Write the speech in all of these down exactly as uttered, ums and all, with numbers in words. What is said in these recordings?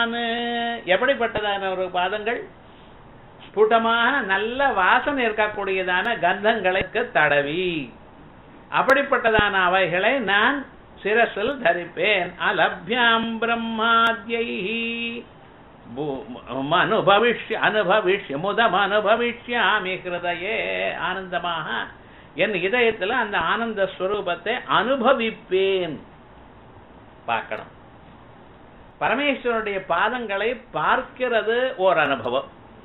எப்படிப்பட்டதான ஒரு பாதங்கள்? ஸ்புடமாக நல்ல வாசனை இருக்கக்கூடியதான கந்தங்களுக்கு தடவி அப்படிப்பட்டதான அவைகளை நான் சிரசில் தரிப்பேன். அலப்யாம் பிரம்மாத்யைஹி அனுபவிஷ்ய அனுபவிஷ்ய முதம் அனுபவிஷ்யாமி ஹிருதயே. ஆனந்தமாக என் இதயத்தில் அந்த ஆனந்த ஸ்வரூபத்தை அனுபவிப்பேன். பார்க்கணும். பரமேஸ்வருடைய பாதங்களை பார்க்கிறது ஒரு அனுபவம்,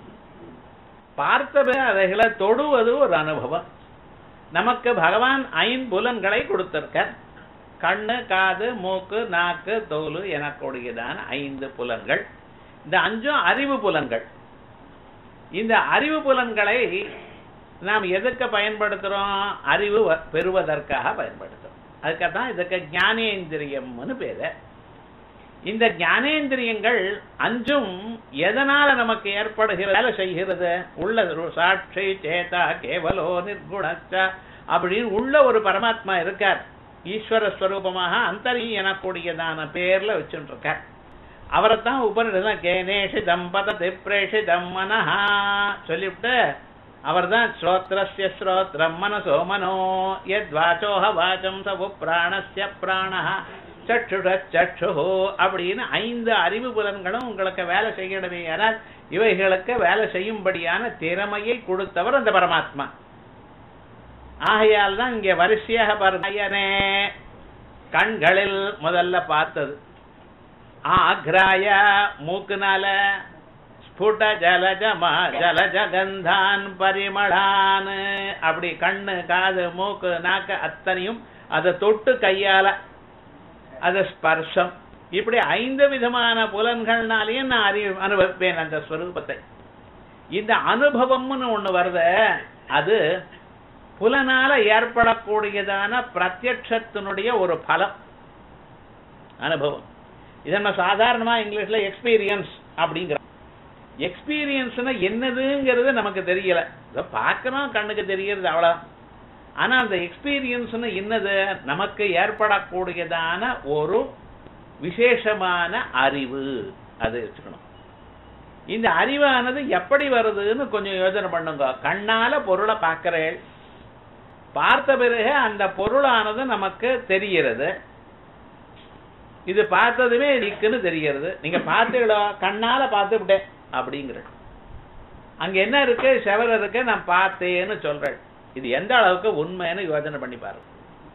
பார்த்தது அவைகளை தொடுவது ஒரு அனுபவம். நமக்கு பகவான் ஐம்புலன்களை கொடுத்திருக்க, கண்ணு, காது, மூக்கு, நாக்கு, தோல் எனக்கூடியதான ஐந்து புலன்கள். இந்த அஞ்சும் அறிவு புலன்கள். இந்த அறிவு புலன்களை நாம் எதுக்கு பயன்படுத்துறோம்? அறிவு பெறுவதற்காக பயன்படுத்துறோம். அதுக்காகத்தான் இதுக்கு ஞானேந்திரியம்னு பேரு. இந்த ஞானேந்திரியங்கள் அஞ்சும் எதனால நமக்கு ஏற்படுகிற வேலை செய்கிறது? உள்ள சாட்சி சேதா கேவலோ நிர்குணச்ச அப்படின்னு உள்ள ஒரு பரமாத்மா இருக்கார். ஈஸ்வர ஸ்வரூபமாக அந்தரி எனக்கூடியதான பேர்ல வச்சுட்டு இருக்கார். அவரைத்தான் உபநிடதம் கேனேஷிதம் பததி பிரேஷிதம் மனஹா சொல்லிவிட்டு அவர் தான் ஸ்ரோத்ரஸ்ய ஸ்ரோத்ரம் மனசோ மனோ யத் வாச்சோஹ வாச்சம் சவு பிராணஸ்ய பிராணஹ சற்றுட சற்று அப்படின்னு ஐந்து அறிவு புலன்களும் உங்களுக்கு வேலை செய்யணுமே. ஆனால் இவைகளுக்கு வேலை செய்யும்படியான திறமையை கொடுத்தவர் அந்த பரமாத்மா. ஆகையால் தான் இங்கே வரிசையாக பாருங்கனே கண்களில் முதல்ல பார்த்தது ஆக்ராய மூக்குனால ஸ்புட ஜலஜமா ஜலஜகந்தான் பரிமளான் அப்படி கண்ணு காது மூக்கு நாக்கு அத்தனையும் அதை தொட்டு கையால அது ஸ்பர்ஷம். இப்படி ஐந்து விதமான புலன்கள்னாலேயும் நான் அறி அனுபவிப்பேன் அந்த ஸ்வரூபத்தை. இந்த அனுபவம்னு ஒண்ணு வருது, அது புலனால ஏற்படக்கூடியதான பிரத்யட்சத்தினுடைய ஒரு பலம் அனுபவம். இதை நம்ம சாதாரணமா இங்கிலீஷ்ல எக்ஸ்பீரியன்ஸ் அப்படிங்கிற. எக்ஸ்பீரியன்ஸ்னா என்னதுங்கிறது நமக்கு தெரியல, பார்க்கணும் கண்ணுக்கு தெரிகிறது அவ்வளவு. ஆனா அந்த எக்ஸ்பீரியன்ஸ்னு என்னது? நமக்கு ஏற்படக்கூடியதான ஒரு விசேஷமான அறிவு, அது வச்சுக்கணும். இந்த அறிவானது எப்படி வருதுன்னு கொஞ்சம் யோசனை பண்ணுங்க. கண்ணால பொருளை பார்க்கிறேன், பார்த்த பிறகு அந்த பொருளானது நமக்கு தெரிகிறது. இது பார்த்ததுமே இருக்குன்னு தெரிகிறது. நீங்க பார்த்தீங்களோ கண்ணால பார்த்து விட்டேன் அப்படிங்கிற. அங்க என்ன இருக்கு? செவர் இருக்கு, நான் பார்த்தேன்னு சொல்றேன். இது எந்த அளவுக்கு உண்மைன்னு யோசனை பண்ணி பாருங்க.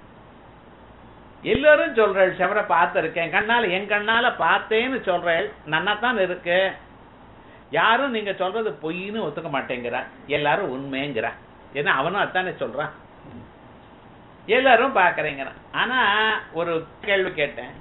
எல்லாரும் சொல்றேன் செவரை பார்த்திருக்கேன், கண்ணால என் கண்ணால பார்த்தேன்னு சொல்றேன், நன்னாத்தான் இருக்கு. யாரும் நீங்க சொல்றது பொய்ன்னு ஒத்துக்க மாட்டேங்கிறா, எல்லாரும் உண்மைங்கிற. ஏன்னா அவனும் அத்தானே சொல்றான், எல்லாரும் பாக்குறேங்கிறான். ஆனா ஒரு கேள்வி கேட்டேன்,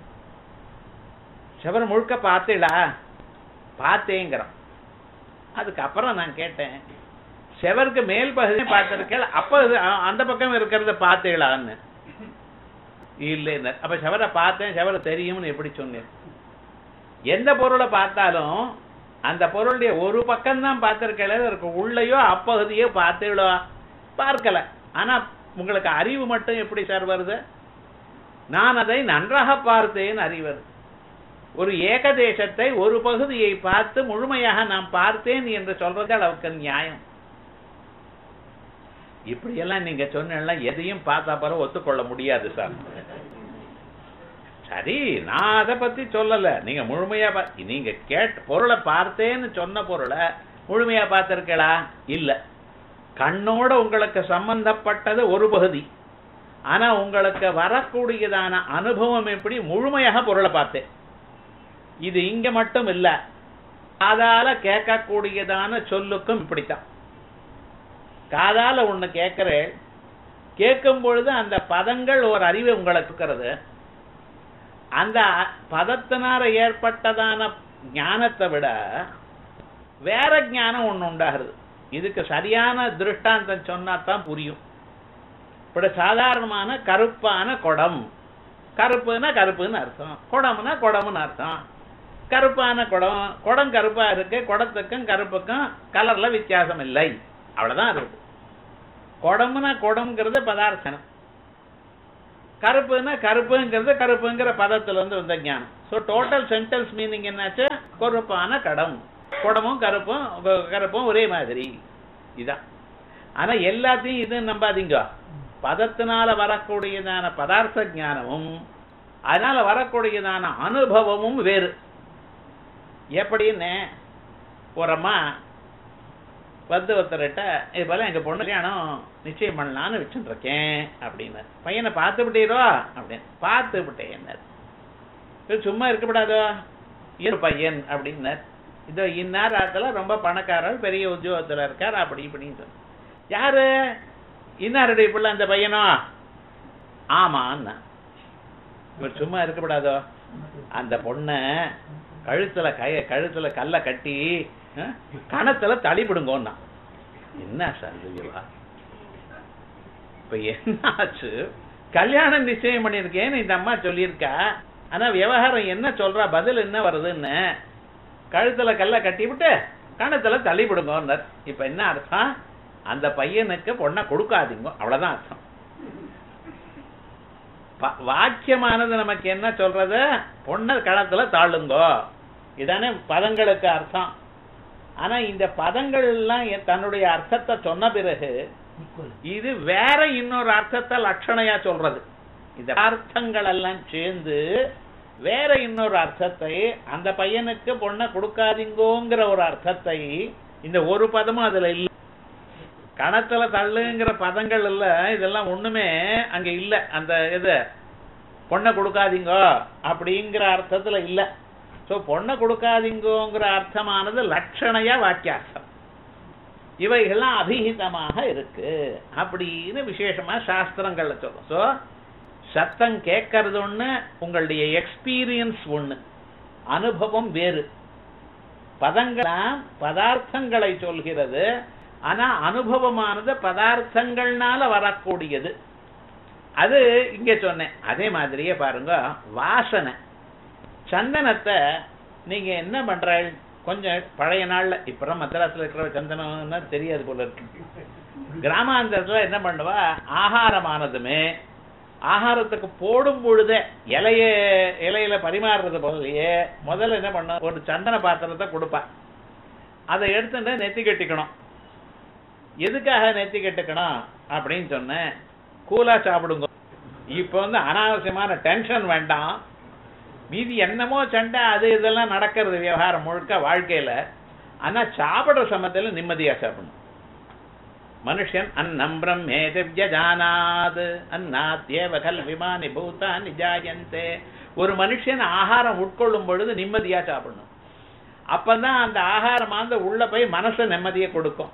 செவர் முழுக்க பார்த்தீங்களா? பார்த்தேங்கிறான். அதுக்கப்புறம் நான் கேட்டேன், செவருக்கு மேல் பகுதியை பார்த்திருக்கேன், அப்ப அந்த பக்கம் இருக்கிறத பார்த்தீங்களான்னு. இல்லைன்னு. அப்ப செவரை பார்த்தேன், செவரை தெரியும்னு எப்படி சொன்னேன்? எந்த பொருளை பார்த்தாலும் அந்த பொருளுடைய ஒரு பக்கம் தான் பார்த்திருக்கல, உள்ளேயோ அப்பகுதியோ பார்த்தீங்களோ? பார்க்கல. ஆனா உங்களுக்கு அறிவு மட்டும் எப்படி சார் வருது? நான் அதை நன்றாக பார்த்தேன்னு அறிவது. ஒரு ஏகதேசத்தை ஒரு பகுதியை பார்த்து முழுமையாக நான் பார்த்தேன் என்று சொல்றது அளவுக்கு நியாயம். இப்படியெல்லாம் நீங்க சொன்ன எதையும் பார்த்தா பிறகு ஒத்துக்கொள்ள முடியாது சார். சரி, நான் அதை பத்தி சொல்லல. நீங்க முழுமையா நீங்க கேட்ட பொருளை பார்த்தேன்னு சொன்ன பொருளை முழுமையா பார்த்திருக்கலா? இல்ல. கண்ணோட உங்களுக்கு சம்பந்தப்பட்டது ஒரு பகுதி. ஆனா உங்களுக்கு வரக்கூடியதான அனுபவம் எப்படி? முழுமையாக பொருளை பார்த்தேன். இது இங்க மட்டும் இல்ல, காதால கேட்கக்கூடியதான சொல்லுக்கும் இப்படித்தான். காதால ஒண்ணு கேட்கிறேன், கேட்கும் பொழுது அந்த பதங்கள் ஒரு அறிவு உங்களுக்கு இருக்கிறது. அந்த பதத்தினால ஏற்பட்டதான ஞானத்தை விட வேற ஞானம் ஒண்ணு உண்டாகிறது. இதுக்கு சரியான திருஷ்டாந்தம் சொன்னாதான் புரியும். இப்படி சாதாரணமான கருப்பான குடம், கருப்புன்னா கருப்புன்னு அர்த்தம், குடம்னா குடம்னு அர்த்தம். கருப்பான குடம், குடம் கருப்பா இருக்கு, குடத்துக்கும் கருப்புக்கும் கலர்ல வித்தியாசம் இல்லை, அவ்வளவுதான் இருக்கு. குடம்னா குடம்ங்கிறது பதார்த்தம், கருப்புன்னா கருப்புங்கிறது கருப்புங்கிற பதத்துல இருந்து வந்த ஞானம். ஸோ டோட்டல் சென்டென்ஸ் மீனிங் என்னாச்சு? கருப்பான கடம், குடமும் கருப்பும் கருப்பும் ஒரே மாதிரி இதான். ஆனா எல்லாத்தையும் இது நம்பாதீங்க. பதத்தினால வரக்கூடியதான பதார்த்த ஞானமும் அதனால வரக்கூடியதான அனுபவமும் வேறு. எப்படின்னு ஒரு அம்மா வந்து ஒருத்தர்கிட்ட இது போல எங்க பொண்ணு கல்யாணம் நிச்சயம் பண்ணலான்னு வச்சுட்டு இருக்கேன் அப்படின்னு. பையனை பார்த்து விட்டீரோ அப்படின்னு. பார்த்து விட்டேன். சும்மா இருக்கப்படாதோ இரு பையன் அப்படின்னார். இதோ இன்னார் ஆத்துல ரொம்ப பணக்காரர், பெரிய உத்தியோகத்துல இருக்கார் அப்படி இப்படின்னு சொன்ன. யாரு? இன்னாருடைய பிள்ளை அந்த பையனோ? ஆமான்னா. இவர் சும்மா இருக்கப்படாதோ, அந்த பொண்ண கழுத்துல கைய கழுத்துல கல்ல கட்டி கணத்துல தளிபிடுங்கோன்னா. என்ன சந்தேகவா? இப்ப என்னாச்சு? கல்யாணம் நிச்சயம் பண்ணிருக்கேன்னு இந்த அம்மா சொல்லியிருக்கா. ஆனா விவகாரம் என்ன சொல்றா, பதில் என்ன வருதுன்னு, கழுத்துல கல்ல கட்டி விட்டு கணத்துல தள்ளிவிடுங்கன்னார். இப்ப என்ன அர்த்தம்? அந்த பையனுக்கு பொண்ணை கொடுக்காதீங்க, அவ்வளவுதான் அர்த்தம். வாக்கியமானது நமக்கு என்ன சொல்றது? பொண்ணை களத்துல தாழுங்கோ, இதானே பதங்களுக்கு அர்த்தம். ஆனா இந்த பதங்கள் எல்லாம் தன்னுடைய அர்த்தத்தை சொன்ன பிறகு இது வேற இன்னொரு அர்த்தத்தை லட்சணையா சொல்றது. இந்த அர்த்தங்கள் எல்லாம் சேர்ந்து வேற இன்னொரு அர்த்தத்தை, அந்த பையனுக்கு பொண்ணை கொடுக்காதீங்கோங்கிற ஒரு அர்த்தத்தை, இந்த ஒரு பதமும் அதுல இல்ல. கணத்துல தள்ளுங்கிற பதங்கள் இல்ல, இதெல்லாம் ஒண்ணுமே அங்க இல்ல. அந்த இது பொண்ணை கொடுக்காதீங்க அப்படிங்கிற அர்த்தத்துல இல்ல. சோ பொண்ணை கொடுக்காதீங்கோங்கிற அர்த்தமானது லட்சணையா வாக்கியார்த்தம். இவைகள்லாம் அபிஹிதமாக இருக்கு அப்படின்னு விசேஷமா சாஸ்திரங்கள்ல சொல்லும். சோ சத்தம் கேட்கறது ஒண்ணு, உங்களுடைய எக்ஸ்பீரியன்ஸ் ஒண்ணு, அனுபவம் வேறு. பதங்களாம் பதார்த்தங்களை சொல்கிறது, ஆனா அனுபவமானது பதார்த்தங்கள்னால வரக்கூடியது. அது இங்க சொன்னேன். அதே மாதிரியே பாருங்க, வாசனை. சந்தனத்தை நீங்க என்ன பண்ற, கொஞ்சம் பழைய நாள்ல, இப்ப மദ്രാஸ்ல இருக்கிற சந்தனம்னா தெரியாது போல இருக்கு. கிராமாந்தரத்துல என்ன பண்ணுவா, ஆகாரமானதுமே ஆகாரத்துக்கு போடும் பொழுதே இலைய இலையில பரிமாறுறது போலயே முதல்ல என்ன பண்ண, ஒரு சந்தன பாத்திரத்தை கொடுப்பா. அதை எடுத்துட்டு நெத்தி கட்டிக்கணும். எதுக்காக நெத்தி கட்டுக்கணும் அப்படின்னு சொன்னேன், கூலா சாப்பிடுங்க. இப்ப வந்து அனாவசியமான டென்ஷன் வேண்டாம், மீதி என்னமோ சண்டை அது இதெல்லாம் நடக்கிறது விவகாரம் முழுக்க வாழ்க்கையில. ஆனா சாப்பிடுற சமயத்துல நிம்மதியா சாப்பிடணும். மனுஷன் அன்னம் பிரம்மேதிவ்யஜானாத் அன்னாத்யேவ கல்விமானி பூதானி ஜாயந்தே. ஒரு மனுஷன் ஆகாரம் உட்கொள்ளும் பொழுது நிம்மதியா சாப்பிடணும். அப்பதான் அந்த ஆகாரம் அந்த உள்ள போய் மனசு நிம்மதியை கொடுக்கும்.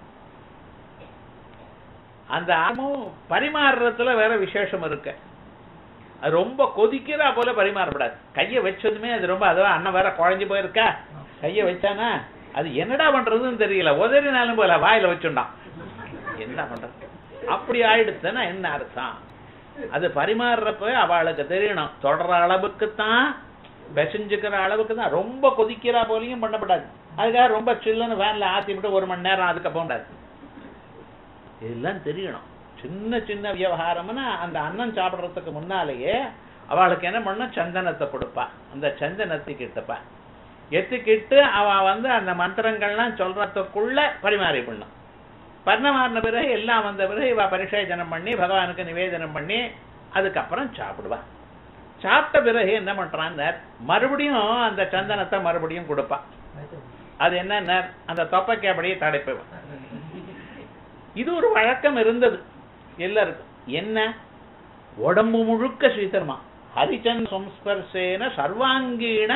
அந்த ஆமும் பரிமாறுறதுல வேற விசேஷம் இருக்கு. அது ரொம்ப கொதிக்கிறா போல பரிமாறப்படாது. கையை வச்சதுமே அது ரொம்ப, அதுவா அண்ணன் வேற குழஞ்சி போயிருக்கா, கையை வச்சானா அது என்னடா பண்றதுன்னு தெரியல, உதறினாலும் போல வாயில வச்சுட்டான், என்ன பண்றது? அப்படி ஆயிடுச்சுன்னா என்ன அர்த்தம்? அது பரிமாறுறப்ப அவளுக்கு தெரியணும், தொடர அளவுக்குத்தான், பெசஞ்சுக்கிற அளவுக்கு தான். ரொம்ப கொதிக்கிறா போலையும் பண்ணப்படாது. அதுக்காக ரொம்ப சில்லுன்னு வேன்ல ஆத்தி விட்டு ஒரு மணி நேரம் அதுக்கு போகாது. இதெல்லாம் தெரியணும். சின்ன சின்ன விவகாரம்னா அந்த அன்னம் சாப்பிடுறதுக்கு முன்னாலேயே அவளுக்கு என்ன பண்ண, சந்தனத்தை கொடுப்பா. அந்த சந்தனத்தை கிட்டப்பா எத்துக்கிட்டு அவ வந்து அந்த மந்திரங்கள்லாம் சொல்றதுக்குள்ள பரிமாறி பண்ணும். பரிமாறின பிறகு எல்லாம் வந்த பிறகு இவ பரிசேஜனம் பண்ணி பகவானுக்கு நிவேதனம் பண்ணி அதுக்கப்புறம் சாப்பிடுவா. சாப்பிட்ட பிறகு என்ன பண்றான்னு, மறுபடியும் அந்த சந்தனத்தை மறுபடியும் கொடுப்பா. அது என்ன, அந்த தொப்பைக்கு அப்படியே தடைப்புவா. இது ஒரு வழக்கம் இருந்தது எல்லாருக்கும். என்ன, உடம்பு முழுக்க ஸ்ரீதர்மா ஹரிச்சன் சம்ஸ்பர்சேன சர்வாங்கீண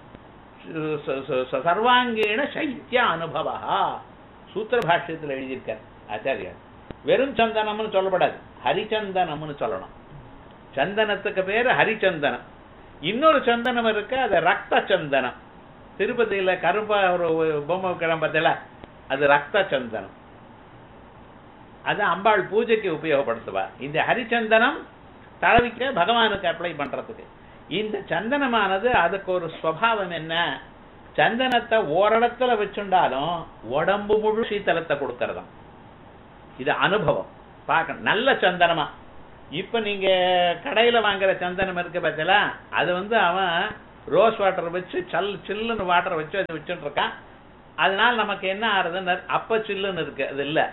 சர்வாங்கீண சைத்திய அனுபவா சூத்திர பாஷ்யத்தில் எழுதியிருக்கார் ஆச்சாரியார். வெறும் சந்தனம்னு சொல்லப்படாது, ஹரிச்சந்தனம்னு சொல்லணும். சந்தனத்துக்கு பேரு ஹரிச்சந்தனம். இன்னொரு சந்தனம் இருக்கு, அது ரத்த சந்தனம். திருப்பதியில கருப்பா ஒரு பொம்மை கிளம்பத்துல அது ரத்த சந்தனம். அது அம்பாள் பூஜைக்கு உபயோகப்படுத்துவா. இந்த ஹரிச்சந்தனம் தடவிக்க பகவானுக்கு அப்ளை பண்றதுக்கு. இந்த சந்தனமானது அதுக்கு ஒரு ஸ்வபாவம் என்ன, சந்தனத்தை ஓரிடத்துல வச்சுண்டாலும் உடம்பு முழு சீத்தலத்தை கொடுக்கறதாம். இது அனுபவம் பார்க்கணும். நல்ல சந்தனமா, இப்ப நீங்க கடையில வாங்குற சந்தனம் இருக்கு பார்த்தீங்களா, அது வந்து அவன் ரோஸ் வாட்டர் வச்சு சல் சில்லுன்னு வாட்டர் வச்சு அது வச்சுட்டு இருக்கான். அதனால நமக்கு என்ன ஆறுதுன்னு அப்ப சில்லுன்னு இருக்கு. அது இல்ல,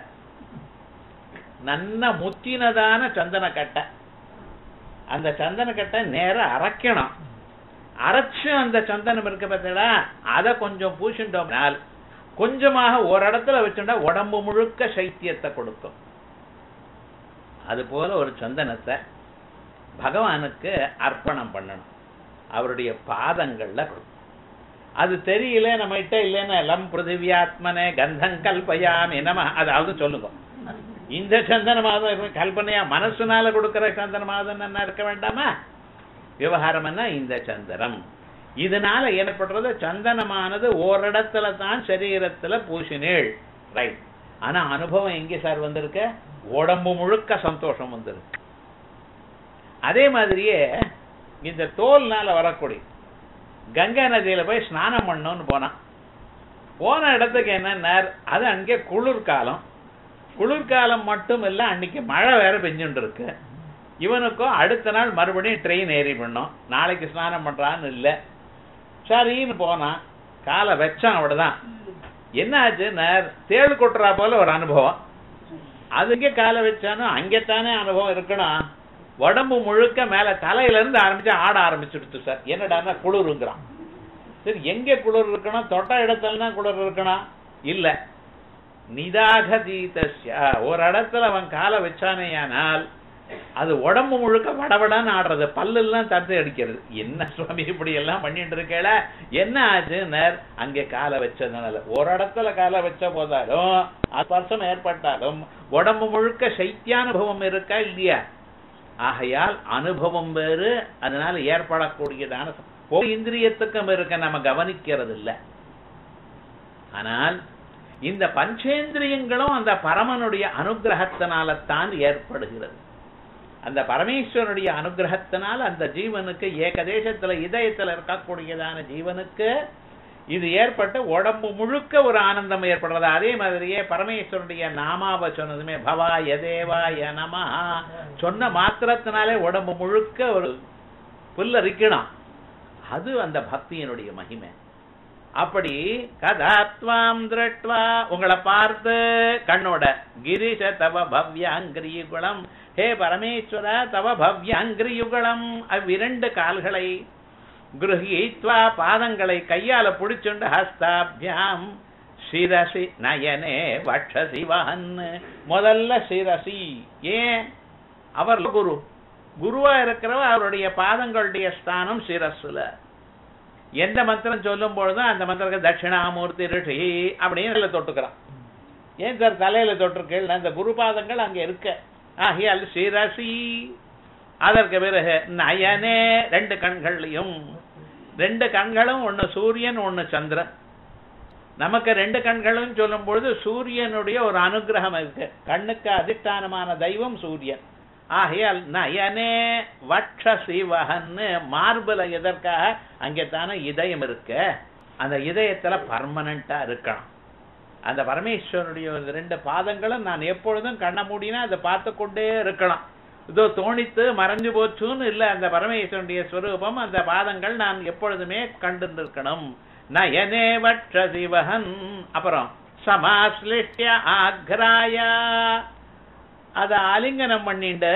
நல்ல முத்தினதான சந்தன கட்டை. அந்த சந்தன கட்டை நேரம் அரைக்கணும். அரைச்சு அந்த சந்தனம் இருக்க பார்த்தா அதை கொஞ்சம் பூசிட்டோம்னால் கொஞ்சமாக ஒரு இடத்துல வச்சுட்டா உடம்பு முழுக்க சைத்தியத்தை கொடுக்கும். அது போல ஒரு சந்தனத்தை பகவானுக்கு அர்ப்பணம் பண்ணணும். அவருடைய பாதங்கள்ல அது தெரியல நம்ம கிட்ட இல்லைன்னா லம் பிருத்திவியாத்மனே கந்தம் கல்பயாமி நம, அதாவது சொல்லுங்க. இந்த சந்தனமாவது கல்பனையா மனசுனால கொடுக்கிற சந்தனமாவது என்ன இருக்க வேண்டாமா? விவகாரம் என்ன இந்த சந்தனம். இதனால ஏற்படுறது சந்தனமானது ஓரிடத்துல தான் சரீரத்துல பூசினேள், ரைட். ஆனா அனுபவம் எங்கே சார் வந்திருக்க? உடம்பு முழுக்க சந்தோஷம் வந்திருக்கு. அதே மாதிரியே இந்த தோல்னால வரக்கூடிய கங்கை நதியில போய் ஸ்நானம் பண்ணணும்னு போனான். போன இடத்துக்கு என்னன்னா அது அங்கே குளிர்காலம். குளிர்காலம் மட்டும் இல்ல, அன்னைக்கு மழை வேற பெஞ்சுட்டு இருக்கு. இவனுக்கும் அடுத்த நாள் மறுபடியும் ட்ரெயின் ஏறி பண்ணோம். நாளைக்கு ஸ்நானம் பண்றான்னு இல்ல, சரின்னு போனான். காலை வச்சான். அவ்வளவுதான். என்ன ஆச்சு? தேள் கொட்டுறா போல ஒரு அனுபவம். அதுக்கே காலை வச்சானோ அங்கேத்தானே அனுபவம் இருக்கணும். உடம்பு முழுக்க மேல தலையில இருந்து ஆரம்பிச்சு ஆட ஆரம்பிச்சுடுச்சு சார். என்னடா குளிருங்கிறான். சரி, எங்க குளிர் இருக்கணும்? தொட்ட இடத்துல தான் குளிர் இருக்கணும் இல்ல. நிதாகதீதஸ்ய, ஒரு இடத்துல அவன் காலை வச்சானேயானால் அது உடம்பு முழுக்க வடவடான்னு ஆடுறது, பல்லெல்லாம் தட்டு அடிக்கிறது. என்ன சுவாமி இப்படி எல்லாம் பண்ணிட்டு இருக்கல? என்ன ஆச்சு? அங்கே காலை வச்சதுனால ஒரு இடத்துல காலை வச்ச போதாலும் ஸ்பர்சம் ஏற்பட்டாலும் உடம்பு முழுக்க சைத்தியானுபவம் இருக்கா இல்லையா? ஆகையால் அனுபவம் வேறு, அதனால ஏற்படக்கூடியதான இந்திரியத்துக்கும் இருக்க நம்ம கவனிக்கிறது இல்லை. ஆனால் இந்த பஞ்சேந்திரியங்களும் அந்த பரமனுடைய அனுகிரகத்தினால தான் ஏற்படுகிறது. அந்த பரமேஸ்வரனுடைய அனுகிரகத்தினால் அந்த ஜீவனுக்கு ஏகதேசத்துல இதயத்துல இருக்கக்கூடியதான ஜீவனுக்கு இது ஏற்பட்டு உடம்பு முழுக்க ஒரு ஆனந்தம் ஏற்படுறது. அதே மாதிரியே பரமேஸ்வரனுடைய நாமாவ சொன்னதுமே பவாய தேவாய நமஹ சொன்ன மாத்திரத்தினாலே உடம்பு முழுக்க ஒரு புல்லரிக்கணும். அது அந்த பக்தியினுடைய மகிமை. அப்படி கதாத்வாம் திருட்வா, உங்களை பார்த்து கண்ணோட கிரீஷ தவ பவ்யாங்கிரியுகுலம், ஹே பரமேஸ்வர தவ பவ்யாங்கிரியுகுலம், அவ்விரண்டு கால்களை கிருஹீத்வா பாதங்களை கையால பிடிச்சுண்டு ஹஸ்தாபியாம் சிரசி நயனே வட்சசி வஹன், முதல்ல சிரசி. ஏன்? அவர் குரு, குருவா இருக்கிறவ அவருடைய பாதங்களுடைய ஸ்தானம் சிரசுல. எந்த மந்திரம் சொல்லும் பொழுதும் அந்த மந்திரத்துக்கு தட்சிணாமூர்த்தி ரிஷி அப்படின்னு தொட்டுக்கிறான். ஏன் சார் தலையில தொட்டிருக்கேன்? அந்த குரு பாதங்கள் அங்க இருக்க. ஆகியால் சிரசி. அதற்கு பிறகு நயனே, ரெண்டு கண்கள்லையும், ரெண்டு கண்களும் ஒன்னு சூரியன் ஒன்னு சந்திரன். நமக்கு ரெண்டு கண்களும் சொல்லும் பொழுது சூரியனுடைய ஒரு அனுகிரகம் இருக்கு. கண்ணுக்கு அதிஷ்டானமான தெய்வம் சூரியன். ஆகையால் நயனே வட்சசி வஹன்னு, மார்புல எதற்காக? அங்கே தானே இதயம் இருக்கு. அந்த இதயத்துல பர்மனண்டா இருக்கணும். அந்த பரமேஸ்வரனுடைய ரெண்டு பாதங்களும் நான் எப்பொழுதும் கண்ண மூடினா அதை பார்த்து கொண்டே இருக்கணும். இதோ தோணித்து மறைஞ்சு போச்சுன்னு இல்லை. அந்த பரமேஸ்வரனுடைய ஸ்வரூபம், அந்த பாதங்கள் நான் எப்பொழுதுமே கண்டு இருக்கணும். நயனே வட்சசி வஹன். அப்புறம் சமாஸ்லிஷ்ய ஆக்ராயா, அத ஆலிங்கனம் பண்ணிட்டு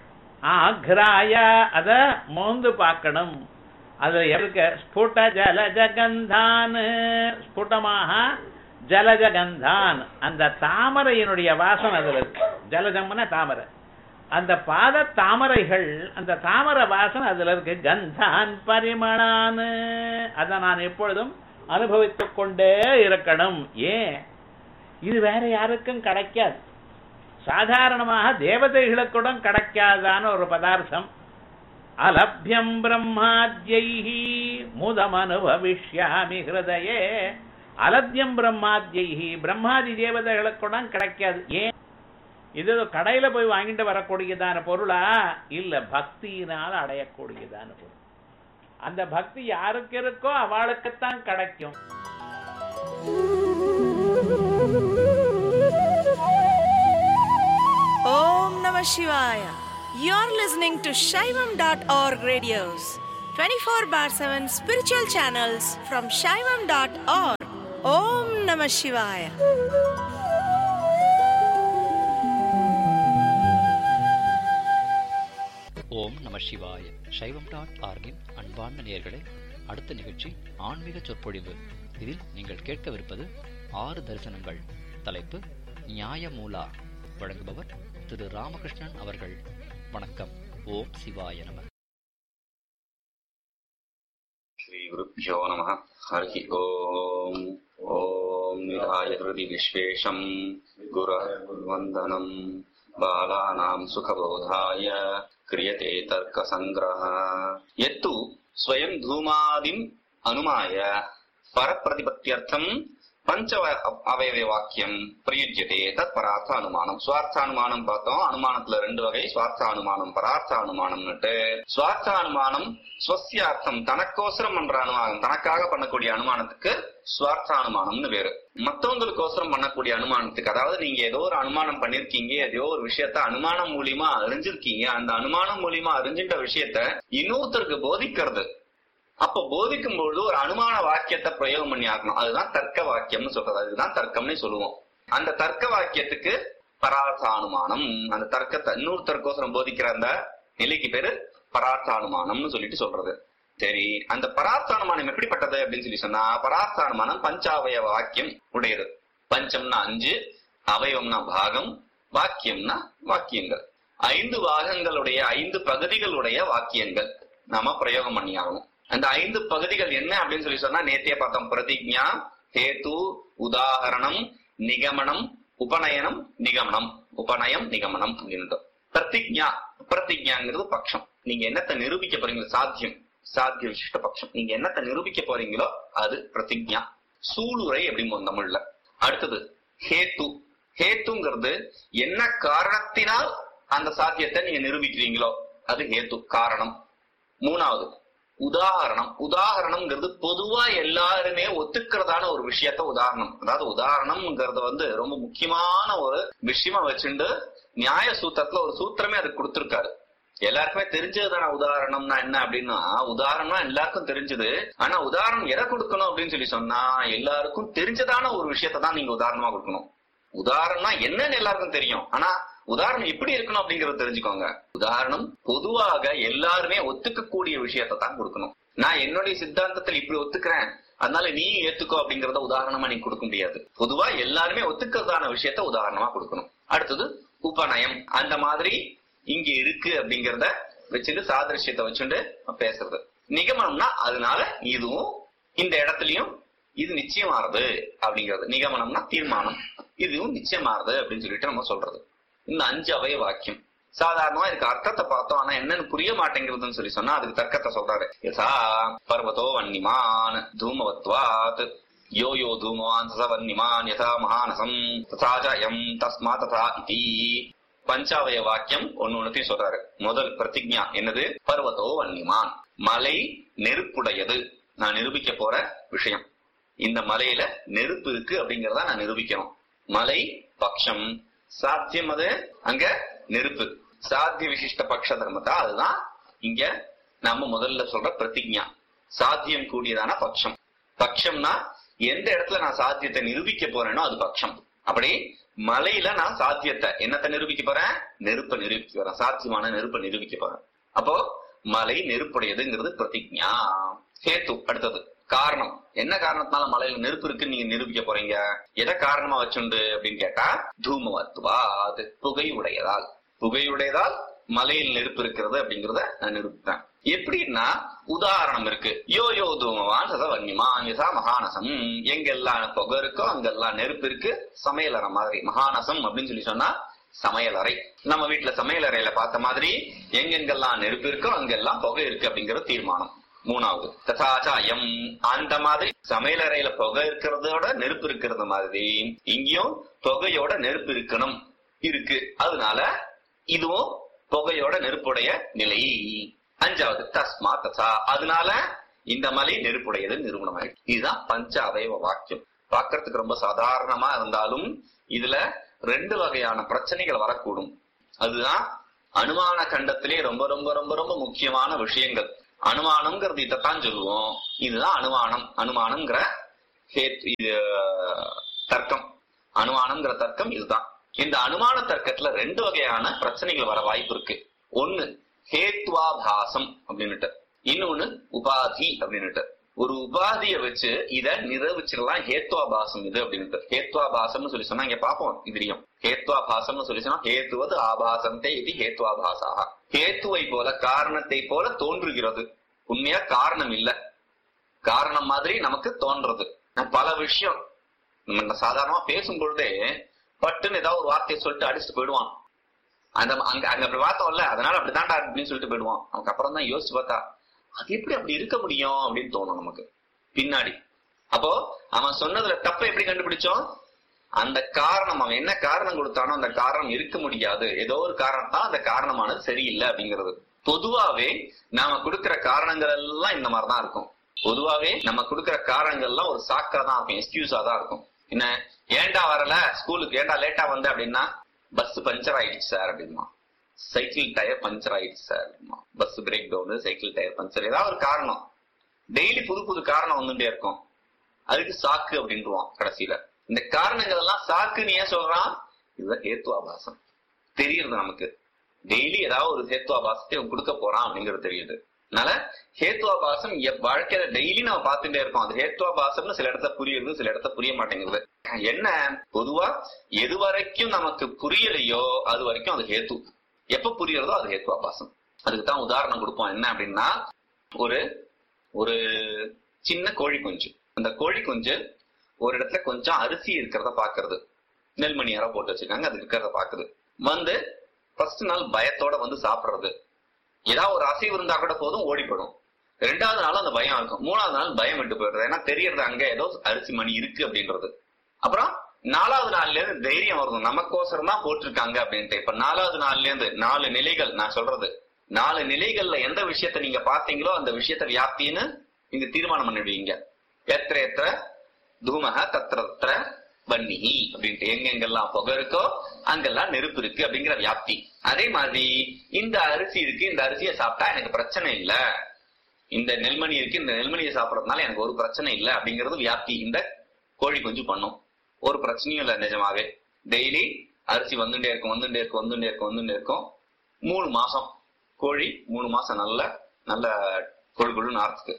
ஆக்ராயா அத மோந்து பார்க்கணும். அது இருக்க ஸ்புட ஜலஜகந்தான், ஸ்புடமாக ஜலஜகந்தான், அந்த தாமரையினுடைய வாசனை அதுல இருக்கு. ஜலஜம்னா தாமரை, அந்த பாத தாமரைகள், அந்த தாமரை வாசனை அதுல இருக்கு. கந்தான் பரிமளான், அதை நான் எப்பொழுதும் அனுபவித்துக் கொண்டே இருக்கணும். ஏன்? இது வேற யாருக்கும் கிடைக்காது. சாதாரணமாக தேவதைகளுக்கூட கிடைக்காதான ஒரு பதார்த்தம். அலப்யம் பிரம்மாத்யைஹி முதமனுபவிஷ்யாமி ஹிருதயே. அலப்யம் பிரம்மாத்யைஹி, பிரம்மாதி தேவதைகளுக்கூட கிடைக்காது. ஏன்? இது கடையில போய் வாங்கிட்டு வரக்கூடியதான பொருளா? இல்ல, பக்தியினால் அடையக்கூடியதான பொருள். அந்த பக்தி யாருக்கு இருக்கோ அவளுக்குத்தான் கிடைக்கும். Om Namah Shivaya. You're listening to Shaivam dot org radios, twenty-four bar seven spiritual channels from shaivam dot org. Om Namah Shivaya. ஓம் நம சிவாய. சைவம் டாட் ஆர்கின் அன்பார்ந்த நேயர்களே, அடுத்த நிகழ்ச்சி ஆன்மீக சொற்பொழிவு. இதில் நீங்கள் கேட்கவிருப்பது ஆறு தரிசனங்கள். தலைப்பு நியாயமூலா. வழங்குபவர் திரு ராமகிருஷ்ணன் அவர்கள். வணக்கம். ஓம் சிவாய நம. ஸ்ரீ குருப்யோ நமः. ஹரி ஓம். ஓம் நிதாய ஹிருதி விஸ்வேஷம் குருவந்தனம் பாலானாம் சுகபோதாய கிரியதே தர்க்க சங்கிரஹ. யத்து ஸ்வயம் தூமாதிம் அனுமாய பரப்பிரதிபத்தியர்த்தம் பஞ்ச அவயவ வாக்கியம் பிரயுஜ்யதே தத் பரார்த்த அனுமானம். சுவார்த்த அனுமானம் பார்த்தோம். அனுமானத்துல ரெண்டு வகை, சுவார்த்த அனுமானம், பரார்த்த அனுமானம்னுட்டு. சுவார்த்த அனுமானம் ஸ்வஸ்யார்த்தம், தனக்கோசரம் பண்ற அனுமானம், தனக்காக பண்ணக்கூடிய அனுமானத்துக்கு சுவார்த்த அனுமானம்னு வேறு. மத்தவங்களுக்கோசரம் பண்ணக்கூடிய அனுமானத்துக்கு, அதாவது நீங்க ஏதோ ஒரு அனுமானம் பண்ணிருக்கீங்க, ஏதோ ஒரு விஷயத்த அனுமானம் மூலியமா அறிஞ்சிருக்கீங்க, அந்த அனுமானம் மூலியமா அறிஞ்சிட்ட விஷயத்த இன்னொருத்தருக்கு போதிக்கிறது. அப்ப போதிக்கும் பொழுது ஒரு அனுமான வாக்கியத்தை பிரயோகம் பண்ணி ஆகணும். அதுதான் தர்க்க வாக்கியம்னு சொல்றது. அதுதான் தர்க்கம்னு சொல்லுவோம். அந்த தர்க்க வாக்கியத்துக்கு பரார்த்த அனுமானம். அந்த தர்க்கத்தை இன்னொருத்தருக்கோசரம் போதிக்கிற அந்த நிலைக்கு பேரு பரார்த்த அனுமானம்னு சொல்லிட்டு சொல்றது. சரி, அந்த பரார்த்த அனுமானம் எப்படிப்பட்டது அப்படின்னு சொல்லி சொன்னா, பரார்த்த அனுமானம் பஞ்சாவயவ வாக்கியம் உடையது. பஞ்சம்னா அஞ்சு, அவயவம்னா பாகம், வாக்கியம்னா வாக்கியங்கள். ஐந்து பாகங்களுடைய ஐந்து பகுதிகளுடைய வாக்கியங்கள் நாம பிரயோகம் பண்ணி ஆகணும். அந்த ஐந்து பகுதிகள் என்ன அப்படின்னு சொல்லி சொன்னா, நேத்திய பார்த்தோம். பிரதிஜ்ஞா, ஹேது, உதாகரணம், நிகமனம், உபநயனம், நிகமனம், உபநயம், நிகமனம் அப்படின்ட்டு. பிரதிஜ்ஞா, பிரதிஜ்ஞாங்கிறது பட்சம். நீங்க என்னத்தை நிரூபிக்க போறீங்களோ, சாத்தியம், சாத்திய விசிஷ்ட பட்சம். நீங்க என்னத்தை நிரூபிக்க போறீங்களோ அது பிரதிஜ்ஞா. சூளுரை அப்படிம்போம் தமிழ்ல. அடுத்தது ஹேத்து. ஹேத்துங்கிறது என்ன காரணத்தினால் அந்த சாத்தியத்தை நீங்க நிரூபிக்கிறீங்களோ அது ஹேத்து, காரணம். மூணாவது உதாரணம். உதாரணம்ங்கிறது பொதுவா எல்லாருமே ஒத்துக்கிறதான ஒரு விஷயத்த உதாரணம். அதாவது உதாரணம்ங்கிறது வந்து ரொம்ப முக்கியமான ஒரு விஷயமா வச்சுட்டு நியாய சூத்திரத்துல ஒரு சூத்திரமே அதுக்கு கொடுத்திருக்காரு. எல்லாருக்குமே தெரிஞ்சதுதான உதாரணம்னா என்ன அப்படின்னா, உதாரணம்னா எல்லாருக்கும் தெரிஞ்சது. ஆனா உதாரணம் எதை கொடுக்கணும் அப்படின்னு சொல்லி சொன்னா, எல்லாருக்கும் தெரிஞ்சதான ஒரு விஷயத்த தான் நீங்க உதாரணமா கொடுக்கணும். உதாரணம்னா என்னன்னு எல்லாருக்கும் தெரியும், ஆனா உதாரணம் எப்படி இருக்கணும் அப்படிங்கறத தெரிஞ்சுக்கோங்க. உதாரணம் பொதுவாக எல்லாருமே ஒத்துக்கக்கூடிய விஷயத்த தான் கொடுக்கணும். நான் என்னுடைய சித்தாந்தத்தில் இப்படி ஒத்துக்கிறேன், அதனால நீ ஏத்துக்கோ அப்படிங்கறத உதாரணமா நீ கொடுக்க முடியாது. பொதுவா எல்லாருமே ஒத்துக்கிறதான விஷயத்த உதாரணமா கொடுக்கணும். அடுத்தது உபநயம். அந்த மாதிரி இங்க இருக்கு அப்படிங்கறத வச்சுட்டு சாதிருஷ்யத்தை வச்சுட்டு பேசுறது. நிகமனம்னா அதனால இதுவும் இந்த இடத்துலயும் இது நிச்சயமாறது அப்படிங்கிறது. நிகமனம்னா தீர்மானம், இதுவும் நிச்சயமாறது அப்படின்னு சொல்லிட்டு நம்ம சொல்றது. இந்த அஞ்சு அவய வாக்கியம் சாதாரணமா இதுக்கு அர்த்தத்தை பார்த்தோம், ஆனா என்னன்னு புரிய மாட்டேங்கிறதுன்னு சொல்லி சொன்னா அதுக்கு தர்க்கத்தை சொல்றாரு. யதா பர்வதோ வன்னிமான் தூமவத்வாத் யோ யோ தூமவான் ச வன்னிமான் யதா மகானசம் ததாஜயம் தஸ்மா ததா இதி. பஞ்சாவய வாக்கியம் ஒன்னு ஒன்னுத்தையும் சொல்றாரு. முதல் பிரதிஜ்ஞா என்னது? பர்வதோ வன்னிமான், மலை நெருப்புடையது. நான் நிரூபிக்க போற விஷயம், இந்த மலையில நெருப்பு இருக்கு அப்படிங்கறத நான் நிரூபிக்கணும். மலை பட்சம், சாத்தியம் அது அங்க நெருப்பு. சாத்திய விசிஷ்ட பட்ச தர்மத்தா அதுதான் இங்க நம்ம முதல்ல சொல்ற பிரதிஜ்ஞா. சாத்தியம் கூடியதான பட்சம். பட்சம்னா எந்த இடத்துல நான் சாத்தியத்தை நிரூபிக்க போறேனோ அது பட்சம். அப்படி மலையில நான் சாத்தியத்தை என்னத்தை நிரூபிக்க போறேன்? நெருப்பை நிரூபிக்க போறேன். சாத்தியமான நெருப்பை நிரூபிக்க போறேன். அப்போ மலை நெருப்புடையதுங்கிறது பிரதிஜ்ஞா. ஹேத்து. அடுத்தது காரணம். என்ன காரணத்தினால மலையில நெருப்பு இருக்குன்னு நீங்க நிரூபிக்க போறீங்க? எதை காரணமா வச்சுண்டு அப்படின்னு கேட்டா, தூமவத்வாத், புகை உடையதால். புகை உடையதால் மலையில் நெருப்பு இருக்கிறது அப்படிங்கறத நான் நிரூபிப்பேன். எப்படின்னா உதாரணம் இருக்கு. யோ யோ தூமவான் சத வன்னிமான் யதா மகானசம். எங்கெல்லாம் புகை இருக்கோ அங்கெல்லாம் நெருப்பு இருக்கு. சமையலறை மாதிரி மகானசம் அப்படின்னு சொல்லி சொன்னா சமையலறை. நம்ம வீட்டுல சமையலறையில பார்த்த மாதிரி எங்கெங்கெல்லாம் நெருப்பு இருக்கோ அங்கெல்லாம் புகை இருக்கு அப்படிங்கிற தீர்மானம். மூணாவது ததாச்சாயம், அந்த மாதிரி சமையலறையில புகை இருக்கிறதோட நெருப்பு இருக்கிறது மாதிரி இங்கேயும் புகையோட நெருப்பு இருக்கணும் இருக்கு. அதனால இதுவும் புகையோட நெருப்புடைய நிலை. அஞ்சாவது தஸ்மா ததா, அதனால இந்த மலை நெருப்புடையது நிரூபணம் ஆயிடுச்சு. இதுதான் பஞ்ச அவயவ வாக்கியம். பார்க்கறதுக்கு ரொம்ப சாதாரணமா இருந்தாலும் இதுல ரெண்டு வகையான பிரச்சனைகள் வரக்கூடும். அதுதான் அனுமான கண்டத்திலே ரொம்ப ரொம்ப ரொம்ப ரொம்ப முக்கியமான விஷயங்கள். அனுமானம்ங்கிறது இதைத்தான் சொல்லுவோம். இதுதான் அனுமானம். அனுமானம்ங்கிற இது தர்க்கம். அனுமானம்ங்கிற தர்க்கம் இதுதான். இந்த அனுமான தர்க்கத்துல ரெண்டு வகையான பிரச்சனைகள் வர வாய்ப்பு இருக்கு. ஒண்ணு ஹேத்வாபாசம் அப்படின்னுட்டு, இன்னொன்னு உபாதி அப்படின்னுட்டு. ஒரு உபாதிய வச்சு இத நிரூபிச்சிடலாம். ஹேத்வாபாசம் இது அப்படின்ட்டு. ஹேத்வாபாசம்னு சொல்லி சொன்னா இங்க பாப்போம் தெரியும். ஹேத்வாபாசம்னு சொல்லி சொன்னா ஹேத்துவது ஆபாசந்தே இது ஹேத்வாபாசாக. ஹேத்துவை போல காரணத்தை போல தோன்றுகிறது. உண்மையா காரணம் இல்ல, காரணம் மாதிரி நமக்கு தோன்றது. பல விஷயம் நம்ம சாதாரணமா பேசும் பொழுதே பட்டுன்னு ஏதாவது ஒரு வார்த்தையை சொல்லிட்டு அடிச்சுட்டு போயிடுவான். அந்த அங்க அங்க அப்படி பார்த்தோம்ல, அதனால அப்படித்தான்டா அப்படின்னு சொல்லிட்டு போயிடுவான். அவனுக்கு அப்புறம் தான் யோசிச்சு பார்த்தா அது எப்படி அப்படி இருக்க முடியும் அப்படின்னு தோணும் நமக்கு பின்னாடி. அப்போ அவன் சொன்னதுல தப்ப எப்படி கண்டுபிடிச்சோம்? அந்த காரணம், அவன் என்ன காரணம் கொடுத்தானோ அந்த காரணம் இருக்க முடியாது, ஏதோ ஒரு காரணம் தான் அந்த காரணமானது சரியில்லை அப்படிங்கிறது. பொதுவாவே நாம கொடுக்கிற காரணங்கள் எல்லாம் இந்த மாதிரிதான் இருக்கும். பொதுவாவே நம்ம கொடுக்கிற காரணங்கள் எல்லாம் ஒரு சாக்கா தான் இருக்கும், எக்ஸ்கியூஸா தான் இருக்கும். என்ன, ஏண்டா வரல ஸ்கூலுக்கு, ஏண்டா லேட்டா வந்த அப்படின்னா பஸ் பஞ்சர் ஆயிடுச்சு சார் அப்படின்னா, சைக்கிள் டயர் பஞ்சர் ஆயிடுச்சு சார் அப்படின்னா, bus break down, cycle tyre puncture, ஏதாவது ஒரு காரணம். டெய்லி புது புது காரணம் வந்துட்டே இருக்கும். அதுக்கு சாக்கு அப்படின்ட்டுவான் கடைசியில. இந்த காரணங்கள் எல்லாம் சாக்குன்னு ஏன் சொல்றான்? இதுதான் ஹேத்வாபாசம் தெரியுது நமக்கு. டெய்லி ஏதாவது ஒரு ஹேத்வாபாசத்தை கொடுக்க போறான் அப்படிங்கிறது தெரியுது. அதனால ஹேத்வாபாசம் வாழ்க்கையில டெய்லி நம்ம பார்த்துட்டே இருக்கோம். அது ஹேத்வாபாசம்னு சில இடத்த புரியுது, சில இடத்த புரிய மாட்டேங்குது. என்ன, பொதுவா எது வரைக்கும் நமக்கு புரியலையோ அது வரைக்கும் அது ஹேத்து. எப்ப புரியறதோ அது ஹேத்வாபாசம். அதுக்குதான் உதாரணம் கொடுப்போம். என்ன அப்படின்னா, ஒரு ஒரு சின்ன கோழி குஞ்சு, அந்த கோழி குஞ்சு ஒரு இடத்துல கொஞ்சம் அரிசி இருக்கிறத பாக்குறது, நெல்மணி யாரோ போட்டு வச்சிருக்காங்க, அது இருக்கிறத பாக்குது. வந்து ஃபர்ஸ்ட் நாள் பயத்தோட வந்து சாப்பிடுறது. ஏதாவது ஒரு அசைவு இருந்தா கூட போதும் ஓடிப்படும். ரெண்டாவது நாள் அந்த பயம் இருக்கும். மூணாவது நாள் பயம் விட்டு போயிடுறது. ஏன்னா தெரியறது அங்க ஏதோ அரிசி மணி இருக்கு அப்படின்றது. அப்புறம் நாலாவது நாள்ல இருந்து தைரியம் வருது, நமக்கோசரம் தான் போட்டிருக்காங்க அப்படின்ட்டு. இப்ப நாலாவது நாள்ல இருந்து நாலு நிலைகள் நான் சொல்றது, நாலு நிலைகள்ல எந்த விஷயத்த நீங்க பாத்தீங்களோ அந்த விஷயத்த வியாப்தின்னு நீங்க தீர்மானம் பண்ணிடுவீங்க. எத்திர எத்திர தூமக தத்திர வன்னிஹி அப்படின்ட்டு, எங்கெங்கெல்லாம் புகை இருக்கோ அங்கெல்லாம் நெருப்பு இருக்கு அப்படிங்கிற வியாப்தி. அதே மாதிரி இந்த அரிசி இருக்கு, இந்த அரிசியை சாப்பிட்டா எனக்கு பிரச்சனை இல்ல, இந்த நெல்மணி இருக்கு, இந்த நெல்மணியை சாப்பிடறதுனால எனக்கு ஒரு பிரச்சனை இல்லை அப்படிங்கிறது வியாப்தி இந்த கோழி குஞ்சு பண்ணும். ஒரு பிரச்சனையும் இல்லை நிஜமாவே. டெய்லி அரிசி வந்துட்டே இருக்கும் வந்துட்டே இருக்கும் வந்துட்டே இருக்கும் வந்துட்டே இருக்கும். மூணு மாசம் கோழி, மூணு மாசம் நல்ல நல்ல கொழு கொழுன்னு ஆர்த்துக்கு.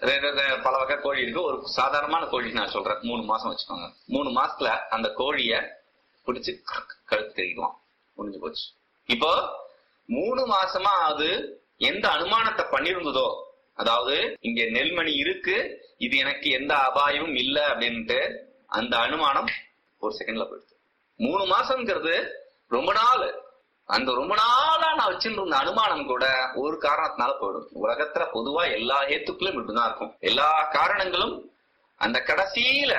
பல வகை கோழி இருக்கு. ஒரு சாதாரணமான கோழி நான் சொல்றேன், மூணு மாசம் வச்சுக்கோங்க. மூணு மாசத்துல அந்த கோழிய பிடிச்சு கழுத்து தெரிவிக்கலாம், முடிஞ்சு போச்சு. இப்போ மூணு மாசமா அது எந்த அனுமானத்தை பண்ணிருந்ததோ, அதாவது இங்க நெல்மணி இருக்கு, இது எனக்கு எந்த அபாயமும் இல்லை அப்படின்ட்டு அந்த அனுமானம் ஒரு செகண்ட்ல போயிடுது. மூணு மாசம்ங்கிறது ரொம்ப நாள். அந்த ரொம்ப நாளா நான் வச்சிருந்த அனுமானம் கூட ஒரு காரணத்தினால போயிடும். உலகத்துல பொதுவா எல்லா ஹேத்துக்களும் இப்படிதான் இருக்கும். எல்லா காரணங்களும் அந்த கடைசியில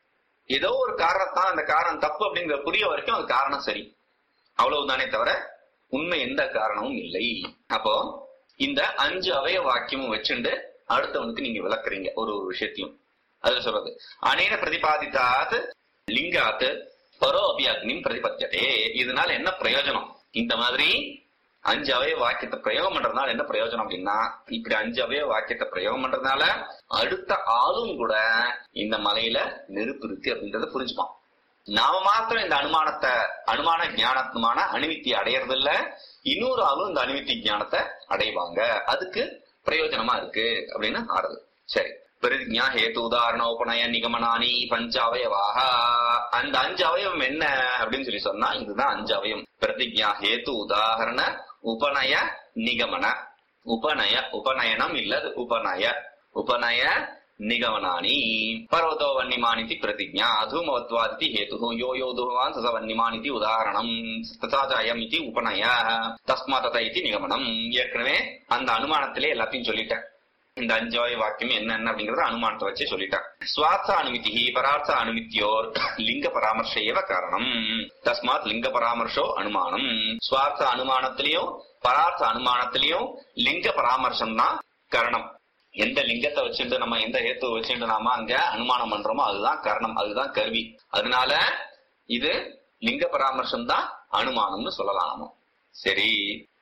ஏதோ ஒரு காரணத்தான், அந்த காரணம் தப்பு அப்படிங்கிற புரிய வரைக்கும் அந்த காரணம் சரி, அவ்வளவுதானே தவிர உண்மை எந்த காரணமும் இல்லை. அப்போ இந்த அஞ்சு அவய வாக்கியமும் வச்சுண்டு அடுத்தவனுக்கு நீங்க விளக்குறீங்க ஒரு ஒரு விஷயத்தையும். அதுல சொல்றது அனேன பிரதிபாதித்தாத் லிங்காத் பரோ அபி அக்னிம் பிரதிபத்தியதே. இதனால என்ன பிரயோஜனம்? இந்த மாதிரி அஞ்சு அவய வாக்கியத்தை பிரயோகம் பண்றதுனால என்ன பிரயோஜனம் அப்படின்னா, இப்படி அஞ்சு அவய வாக்கியத்தை பிரயோகம் பண்றதுனால அடுத்த ஆளும் கூட இந்த மலையில நெருப்பு இருக்கு அப்படின்றத புரிஞ்சுப்பான். நாம மாத்திரம் இந்த அனுமானத்தை அனுமான ஞானத்துமான அனுமித்தி அடையறது இல்ல, இன்னொரு ஆளும் இந்த அனுமித்தி ஞானத்தை அடைவாங்க. அதுக்கு பிரயோஜனமா இருக்கு அப்படின்னு ஆறுது. சரி, பிரதிஜா ஹேத்து உதாரண உபநய நிகமனானி பஞ்ச அவயவாக. அந்த அஞ்சு அவயவம் என்ன அப்படின்னு சொல்லி சொன்னா இதுதான் அஞ்சு அவயம். பிரதிஜா ஹேத்து உதாரண உபநய நிகமன. உபநய உபநயனம் இல்லது உபநய உபநய நிகமனானி. பர்வதோ வன்னிமானிதி பிரதிஜா தூமவத்வாதி ஹேத்து யோ யோ தூமவான் ச வன்னிமானிதி உதாரணம் ததாஜயம் இது உபநய தஸ்மா தத இது நிகமனம். ஏற்கனவே அந்த அனுமானத்திலே எல்லாத்தையும் சொல்லிட்டேன். இந்த அஞ்சாவது வாக்கியம் என்னென்ன அப்படிங்கறத அனுமானத்தை வச்சு சொல்லிட்டான். சுவார்த்த அனுமதி பரார்த்த அனுமதியோர் லிங்க பராமர்ஷேவ காரணம். தஸ்மாத் லிங்க பராமர்ஷோ அனுமானம். சுவார்த்த அனுமானத்திலையும் பரார்த்த அனுமானத்திலையும் லிங்க பராமர்சம் தான் காரணம். எந்த லிங்கத்தை வச்சுட்டு நம்ம எந்த ஹேத்துவை வச்சுட்டு நாம அங்க அனுமானம் பண்றோமோ அதுதான் காரணம், அதுதான் கருவி. அதனால இது லிங்க பராமர்சம் தான் அனுமானம்னு சொல்லலாம். சரி,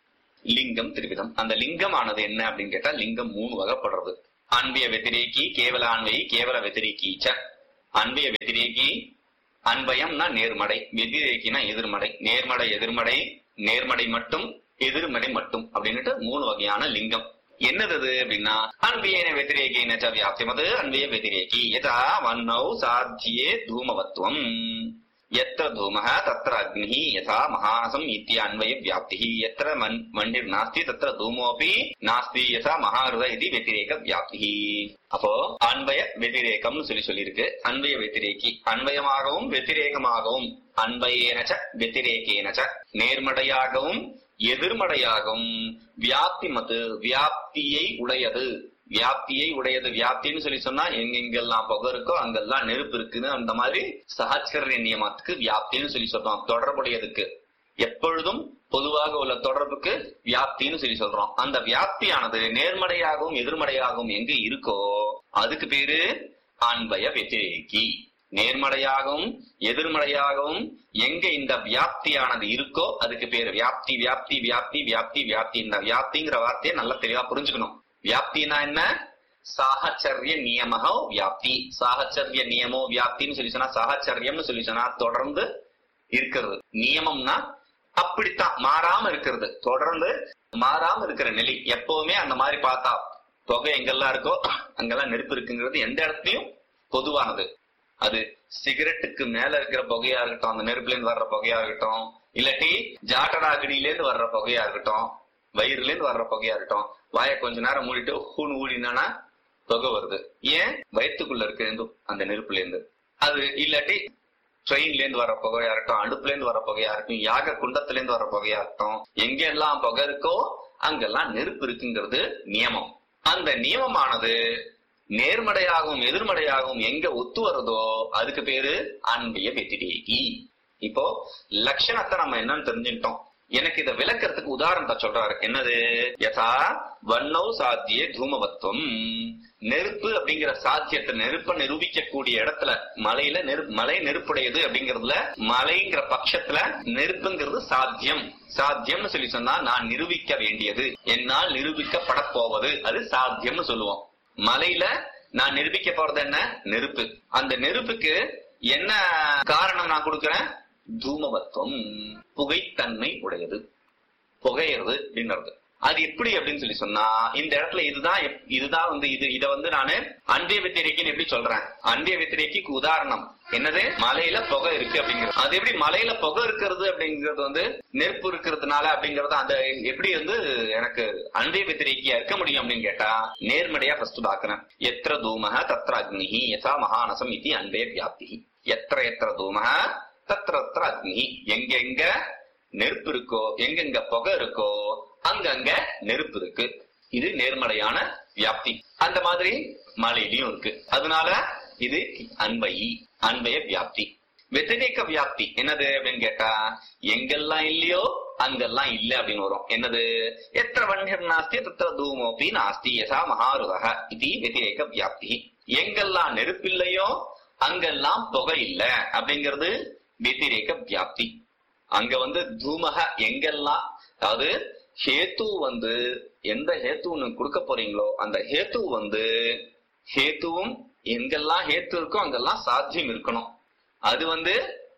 லிங்கம் திரிவிதம். அந்த லிங்கமானது என்ன அப்படின்னு கேட்டா லிங்கம் மூணு வகைப்படுறது. அன்பிய வெத்திரேக்கி, கேவல அன்வயி, கேவல வெத்திரேக்கி. அன்பிய வெத்திரேக்கி, அன்பயம்னா நேர்மடை, வெதிரேக்கினா எதிர்மடை. நேர்மடை எதிர்மடை, நேர்மடை மட்டும், எதிர்மடை மட்டும் அப்படின்னுட்டு மூணு வகையான லிங்கம். என்னது அப்படின்னா அன்பியன வெத்திரேகின வியாப்திமது அன்பிய வெத்திரேகி யதா வன்னௌ சாத்தியே தூமவத்வம் எத்திர தூமஹ தத்திர அக்னிஹி யதா மகானசம் இத்ய அன்வய வியாப்திஹி எத்திர மண்டிர் நாஸ்தி தத்திர தூமோபி நாஸ்தி யதா மகாருத இது வெத்திரேக வியாப்திஹி. அப்போ அன்வய வெத்திரேகம்னு சொல்லி சொல்லியிருக்கு. அன்வய வெத்திரேகி அன்வயமாகவும் வெத்திரேகமாகவும், அன்வயேனச்ச வெத்திரேகேனச்ச நேர்மடையாகவும் எதிர்மடையாகவும், வியாப்தி மது வியாப்தியை உடையது. வியாப்தியை உடையது வியாப்தின்னு சொல்லி சொன்னா எங்கெங்கெல்லாம் புகை இருக்கோ அங்கெல்லாம் நெருப்பு இருக்குன்னு அந்த மாதிரி சஹச்சரிய நியமத்துக்கு வியாப்தின்னு சொல்லி சொல்றோம். தொடர்புடையதுக்கு எப்பொழுதும் பொதுவாக உள்ள தொடர்புக்கு வியாப்தின்னு சொல்லி சொல்றோம். அந்த வியாப்தியானது நேர்மடையாகவும் எதிர்மடையாகவும் எங்க இருக்கோ அதுக்கு பேரு அன்வய வெத்திரேகி. நேர்மடையாகவும் எதிர்மடையாகவும் எங்க இந்த வியாப்தியானது இருக்கோ அதுக்கு பேரு வியாப்தி. வியாப்தி வியாப்தி வியாப்தி வியாப்தி. இந்த வியாப்திங்கிற வார்த்தையை நல்லா தெளிவா புரிஞ்சுக்கணும். வியாப்தினா என்ன? சாஹச்சரிய நியமோ வியாப்தி. சாஹச்சரிய நியமோ வியாப்தின்னு சொல்லி சொன்னா, சாஹச்சரியம்னு சொல்லி சொன்னா தொடர்ந்து இருக்கிறது. நியமம்னா அப்படித்தான் மாறாம இருக்கிறது, தொடர்ந்து மாறாம இருக்கிற நிலை. எப்பவுமே அந்த மாதிரி பார்த்தா புகை எங்கெல்லாம் இருக்கோ அங்கெல்லாம் நெருப்பு இருக்குங்கிறது எந்த இடத்துலயும் பொதுவானது. அது சிகரெட்டுக்கு மேல இருக்கிற புகையா இருக்கட்டும், அந்த நெருப்புல இருந்து வர்ற புகையா இருக்கட்டும், இல்லாட்டி ஜாட்டடாகினில இருந்து வர்ற புகையா இருக்கட்டும், வயிறுல இருந்து வர்ற புகையா இருக்கட்டும், வாய கொஞ்ச நேரம் மூடிட்டு ஹூன் ஊடினா புகை வருது. ஏன்? வயிற்றுக்குள்ள இருக்கு அந்த நெருப்புல இருந்து. அது இல்லாட்டி ட்ரெயின்ல இருந்து வர்ற புகையா இருக்கட்டும், அடுப்புல இருந்து வர்ற புகையா இருக்கும், யாக குண்டத்துல இருந்து வர்ற புகையா இருக்கட்டும், எங்கெல்லாம் புகை இருக்கோ அங்கெல்லாம் நெருப்பு இருக்குங்கிறது நியமம். அந்த நியமமானது நேர்மடையாகவும் எதிர்மடையாகவும் எங்க ஒத்து வருதோ அதுக்கு பேரு அன்பிய வெத்திரேகி. இப்போ லட்சணத்தை நம்ம என்னன்னு தெரிஞ்சுட்டோம். எனக்கு இதை விளக்கறதுக்கு உதாரணத்தை சொல்றாரு. என்னது? யதா வன்னௌ சாத்தியே தூமவத்துவம். நெருப்பு அப்படிங்கிற சாத்தியத்தை, நெருப்ப நிரூபிக்கக்கூடிய இடத்துல மலையில நெருப்பு, மலை நெருப்புடையது அப்படிங்கறதுல மலைங்கிற பட்சத்துல நெருப்புங்கிறது சாத்தியம். சாத்தியம்னு சொல்லி சொன்னா நான் நிரூபிக்க வேண்டியது, என்னால் நிரூபிக்கப்பட போவது, அது சாத்தியம்னு சொல்லுவோம். மலையில நான் நிரூபிக்க போறது என்ன? நெருப்பு. அந்த நெருப்புக்கு என்ன காரணம் நான் கொடுக்கிறேன்? தூமவத்துவம், புகைத்தன்மை உடையது, புகையிறது அப்படின்றது. அது எப்படி அப்படின்னு சொல்லி சொன்னா இந்த இடத்துல இதுதான் இதுதான் வந்து இது இதை வந்து நானு அன்பிய வெத்திரேக்கின்னு எப்படி சொல்றேன்? அன்பிய வெத்திரேக்கிக்கு உதாரணம் என்னது? மலையில புகை இருக்கு அப்படிங்கிறது. அது எப்படி மலையில புகை இருக்கிறது அப்படிங்கிறது வந்து நெருப்பு இருக்கிறதுனால அப்படிங்கறது அந்த எப்படி வந்து எனக்கு அன்பிய வெத்திரேக்கியா இருக்க முடியும் அப்படின்னு கேட்டா நேர்மடையா ஃபர்ஸ்ட் பாக்குறேன். எத்திர தூமஹ தத்திர அக்னிஹி யதா மகானசம் இது அன்பே வியாப்தி. எத்திர எத்திர தூமஹ தத்திர தத்திர அக்னிஹி. எங்கெங்க நெருப்பு இருக்கோ, எங்கெங்க புகை இருக்கோ அங்கங்க நெருப்பு இருக்கு. இது நேர்மறையான வியாப்தி. அந்த மாதிரி மலையிலயும் இருக்கு. அதனால இது அன்பயி, அன்பய வியாப்தி. வெத்திரேக வியாப்தி என்னது அப்படின்னு கேட்டா எங்கெல்லாம் இல்லையோ அங்கெல்லாம் இல்ல அப்படின்னு வரும். என்னது? எத்திர வன்னிர் நாஸ்தி தத்திர தூமோபி நாஸ்தி யதா மகாருதஹ இது வெத்திரேக வியாப்தி. எங்கெல்லாம் நெருப்பு இல்லையோ அங்கெல்லாம் புகை இல்ல அப்படிங்கிறது வெத்திரேக வியாப்தி. அங்க வந்து தூமக எங்கெல்லாம், அதாவது ஹேத்து வந்து எந்த ஹேத்துன்னு கொடுக்க போறீங்களோ அந்த ஹேத்து வந்து ஹேத்துவும் எங்கெல்லாம் ஹேத்து இருக்கோ அங்கெல்லாம் சாத்தியம் இருக்கணும். அது வந்து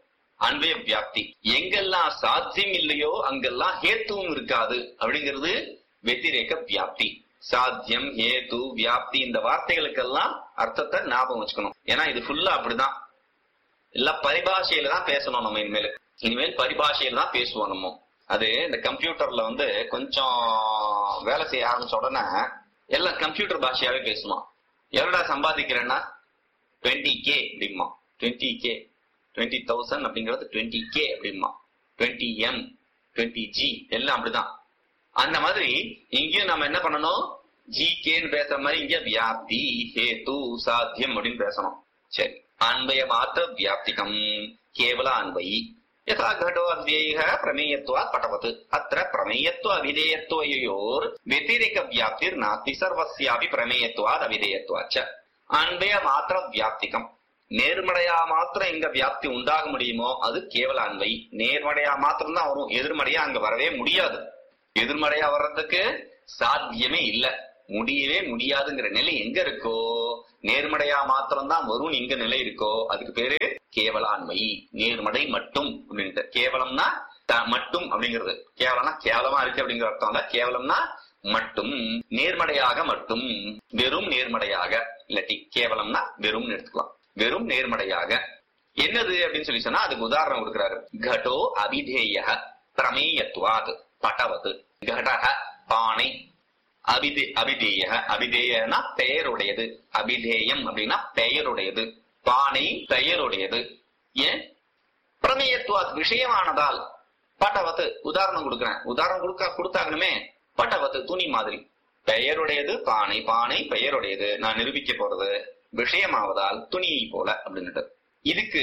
அன்வய வியாப்தி. எங்கெல்லாம் சாத்தியம் இல்லையோ அங்கெல்லாம் ஹேத்துவும் இருக்காது அப்படிங்கிறது வெத்திரேக வியாப்தி. சாத்தியம், ஹேத்து, வியாப்தி இந்த வார்த்தைகளுக்கெல்லாம் அர்த்தத்தை ஞாபகம் வச்சுக்கணும். ஏன்னா இது ஃபுல்லா அப்படிதான், எல்லாம் பரிபாஷையில தான் பேசணும். நம்ம இனிமேல் இனிமேல் பரிபாஷையில தான் பேசுவோம். நம்ம அது இந்த கம்ப்யூட்டர்ல வந்து கொஞ்சம் வேலை செய்ய ஆரம்பிச்ச உடனே எல்லாம் கம்ப்யூட்டர் பாஷையாவே பேசுவான். எவ்வளோடா சம்பாதிக்கிறேன்னா டுவெண்ட்டி கே அப்படிமா, டுவெண்ட்டி கே டுவெண்ட்டி தௌசண்ட் அப்படிங்கிறது டுவெண்ட்டி கே அப்படிமா, டுவெண்ட்டி எம், டுவெண்ட்டி ஜி எல்லாம் அப்படிதான். அந்த மாதிரி இங்கேயும் நம்ம என்ன பண்ணணும்? ஜி கேன்னு பேசுற மாதிரி இங்க வியாப்தி, ஹேத்து, சாத்தியம் அப்படின்னு பேசணும். சரி, அன்பய மாத்திர வியாப்திகம் கேவல அன்பயி யதா கடோ அவ்யய பிரமேயத்வாத் பட்டவத் அத்திர பிரமேயத்வ அவிதேயத்வயோர் வெத்திரேக வியாப்திர் நாஸ்தி சர்வஸ்யாபி பிரமேயத்வாத் அவிதேயத்வாச்ச. அன்பய மாத்திர வியாப்திகம் நேர்மடையா மாத்திரம் எங்க வியாப்தி உண்டாக முடியுமோ அது கேவல அன்பை. நேர்மடையா மாத்திரம் தான் வரும், எதிர்மடையா அங்க வரவே முடியாது. எதிர்மறையா வர்றதுக்கு சாத்தியமே இல்ல, முடியவே முடியாதுங்கிற நிலை எங்க இருக்கோ, நேர்மறையா மாத்திரம்தான் வரும் இங்க நிலை இருக்கோ அதுக்கு பேரு கேவலான்மை, நேர்மறை மட்டும் அப்படின்ட்டு. கேவலம்னா மட்டும் அப்படிங்கிறது, கேவலம்னா கேவலமா இருக்கு அப்படிங்கிற அர்த்தம் இல்ல, கேவலம்னா மட்டும், நேர்மறையாக மட்டும், வெறும் நேர்மறையாக, இல்லாட்டி கேவலம்னா வெறும் எடுத்துக்கலாம், வெறும் நேர்மறையாக. என்னது அப்படின்னு சொல்லி சொன்னா அதுக்கு உதாரணம் கொடுக்கிறாரு. கடோ அபிதேய பிரமேயத்வாத் பட்டவது. கடக பானை, அபிதே அபிதேய அபிதேயனா பெயருடையது, அபிதேயம் அப்படின்னா பெயருடையது, பானை பெயருடையது. ஏன்? பிரமேயத்வாத் விஷயமானதால். பட்டவத்து உதாரணம் கொடுக்கிறேன், உதாரணம் கொடுக்க கொடுத்தாகணுமே. பட்டவத்து துணி மாதிரி, பெயருடையது பானை, பானை பெயருடையது, நான் நிரூபிக்க போறது விஷயமாவதால் துணியை போல அப்படின்னுட்டு. இதுக்கு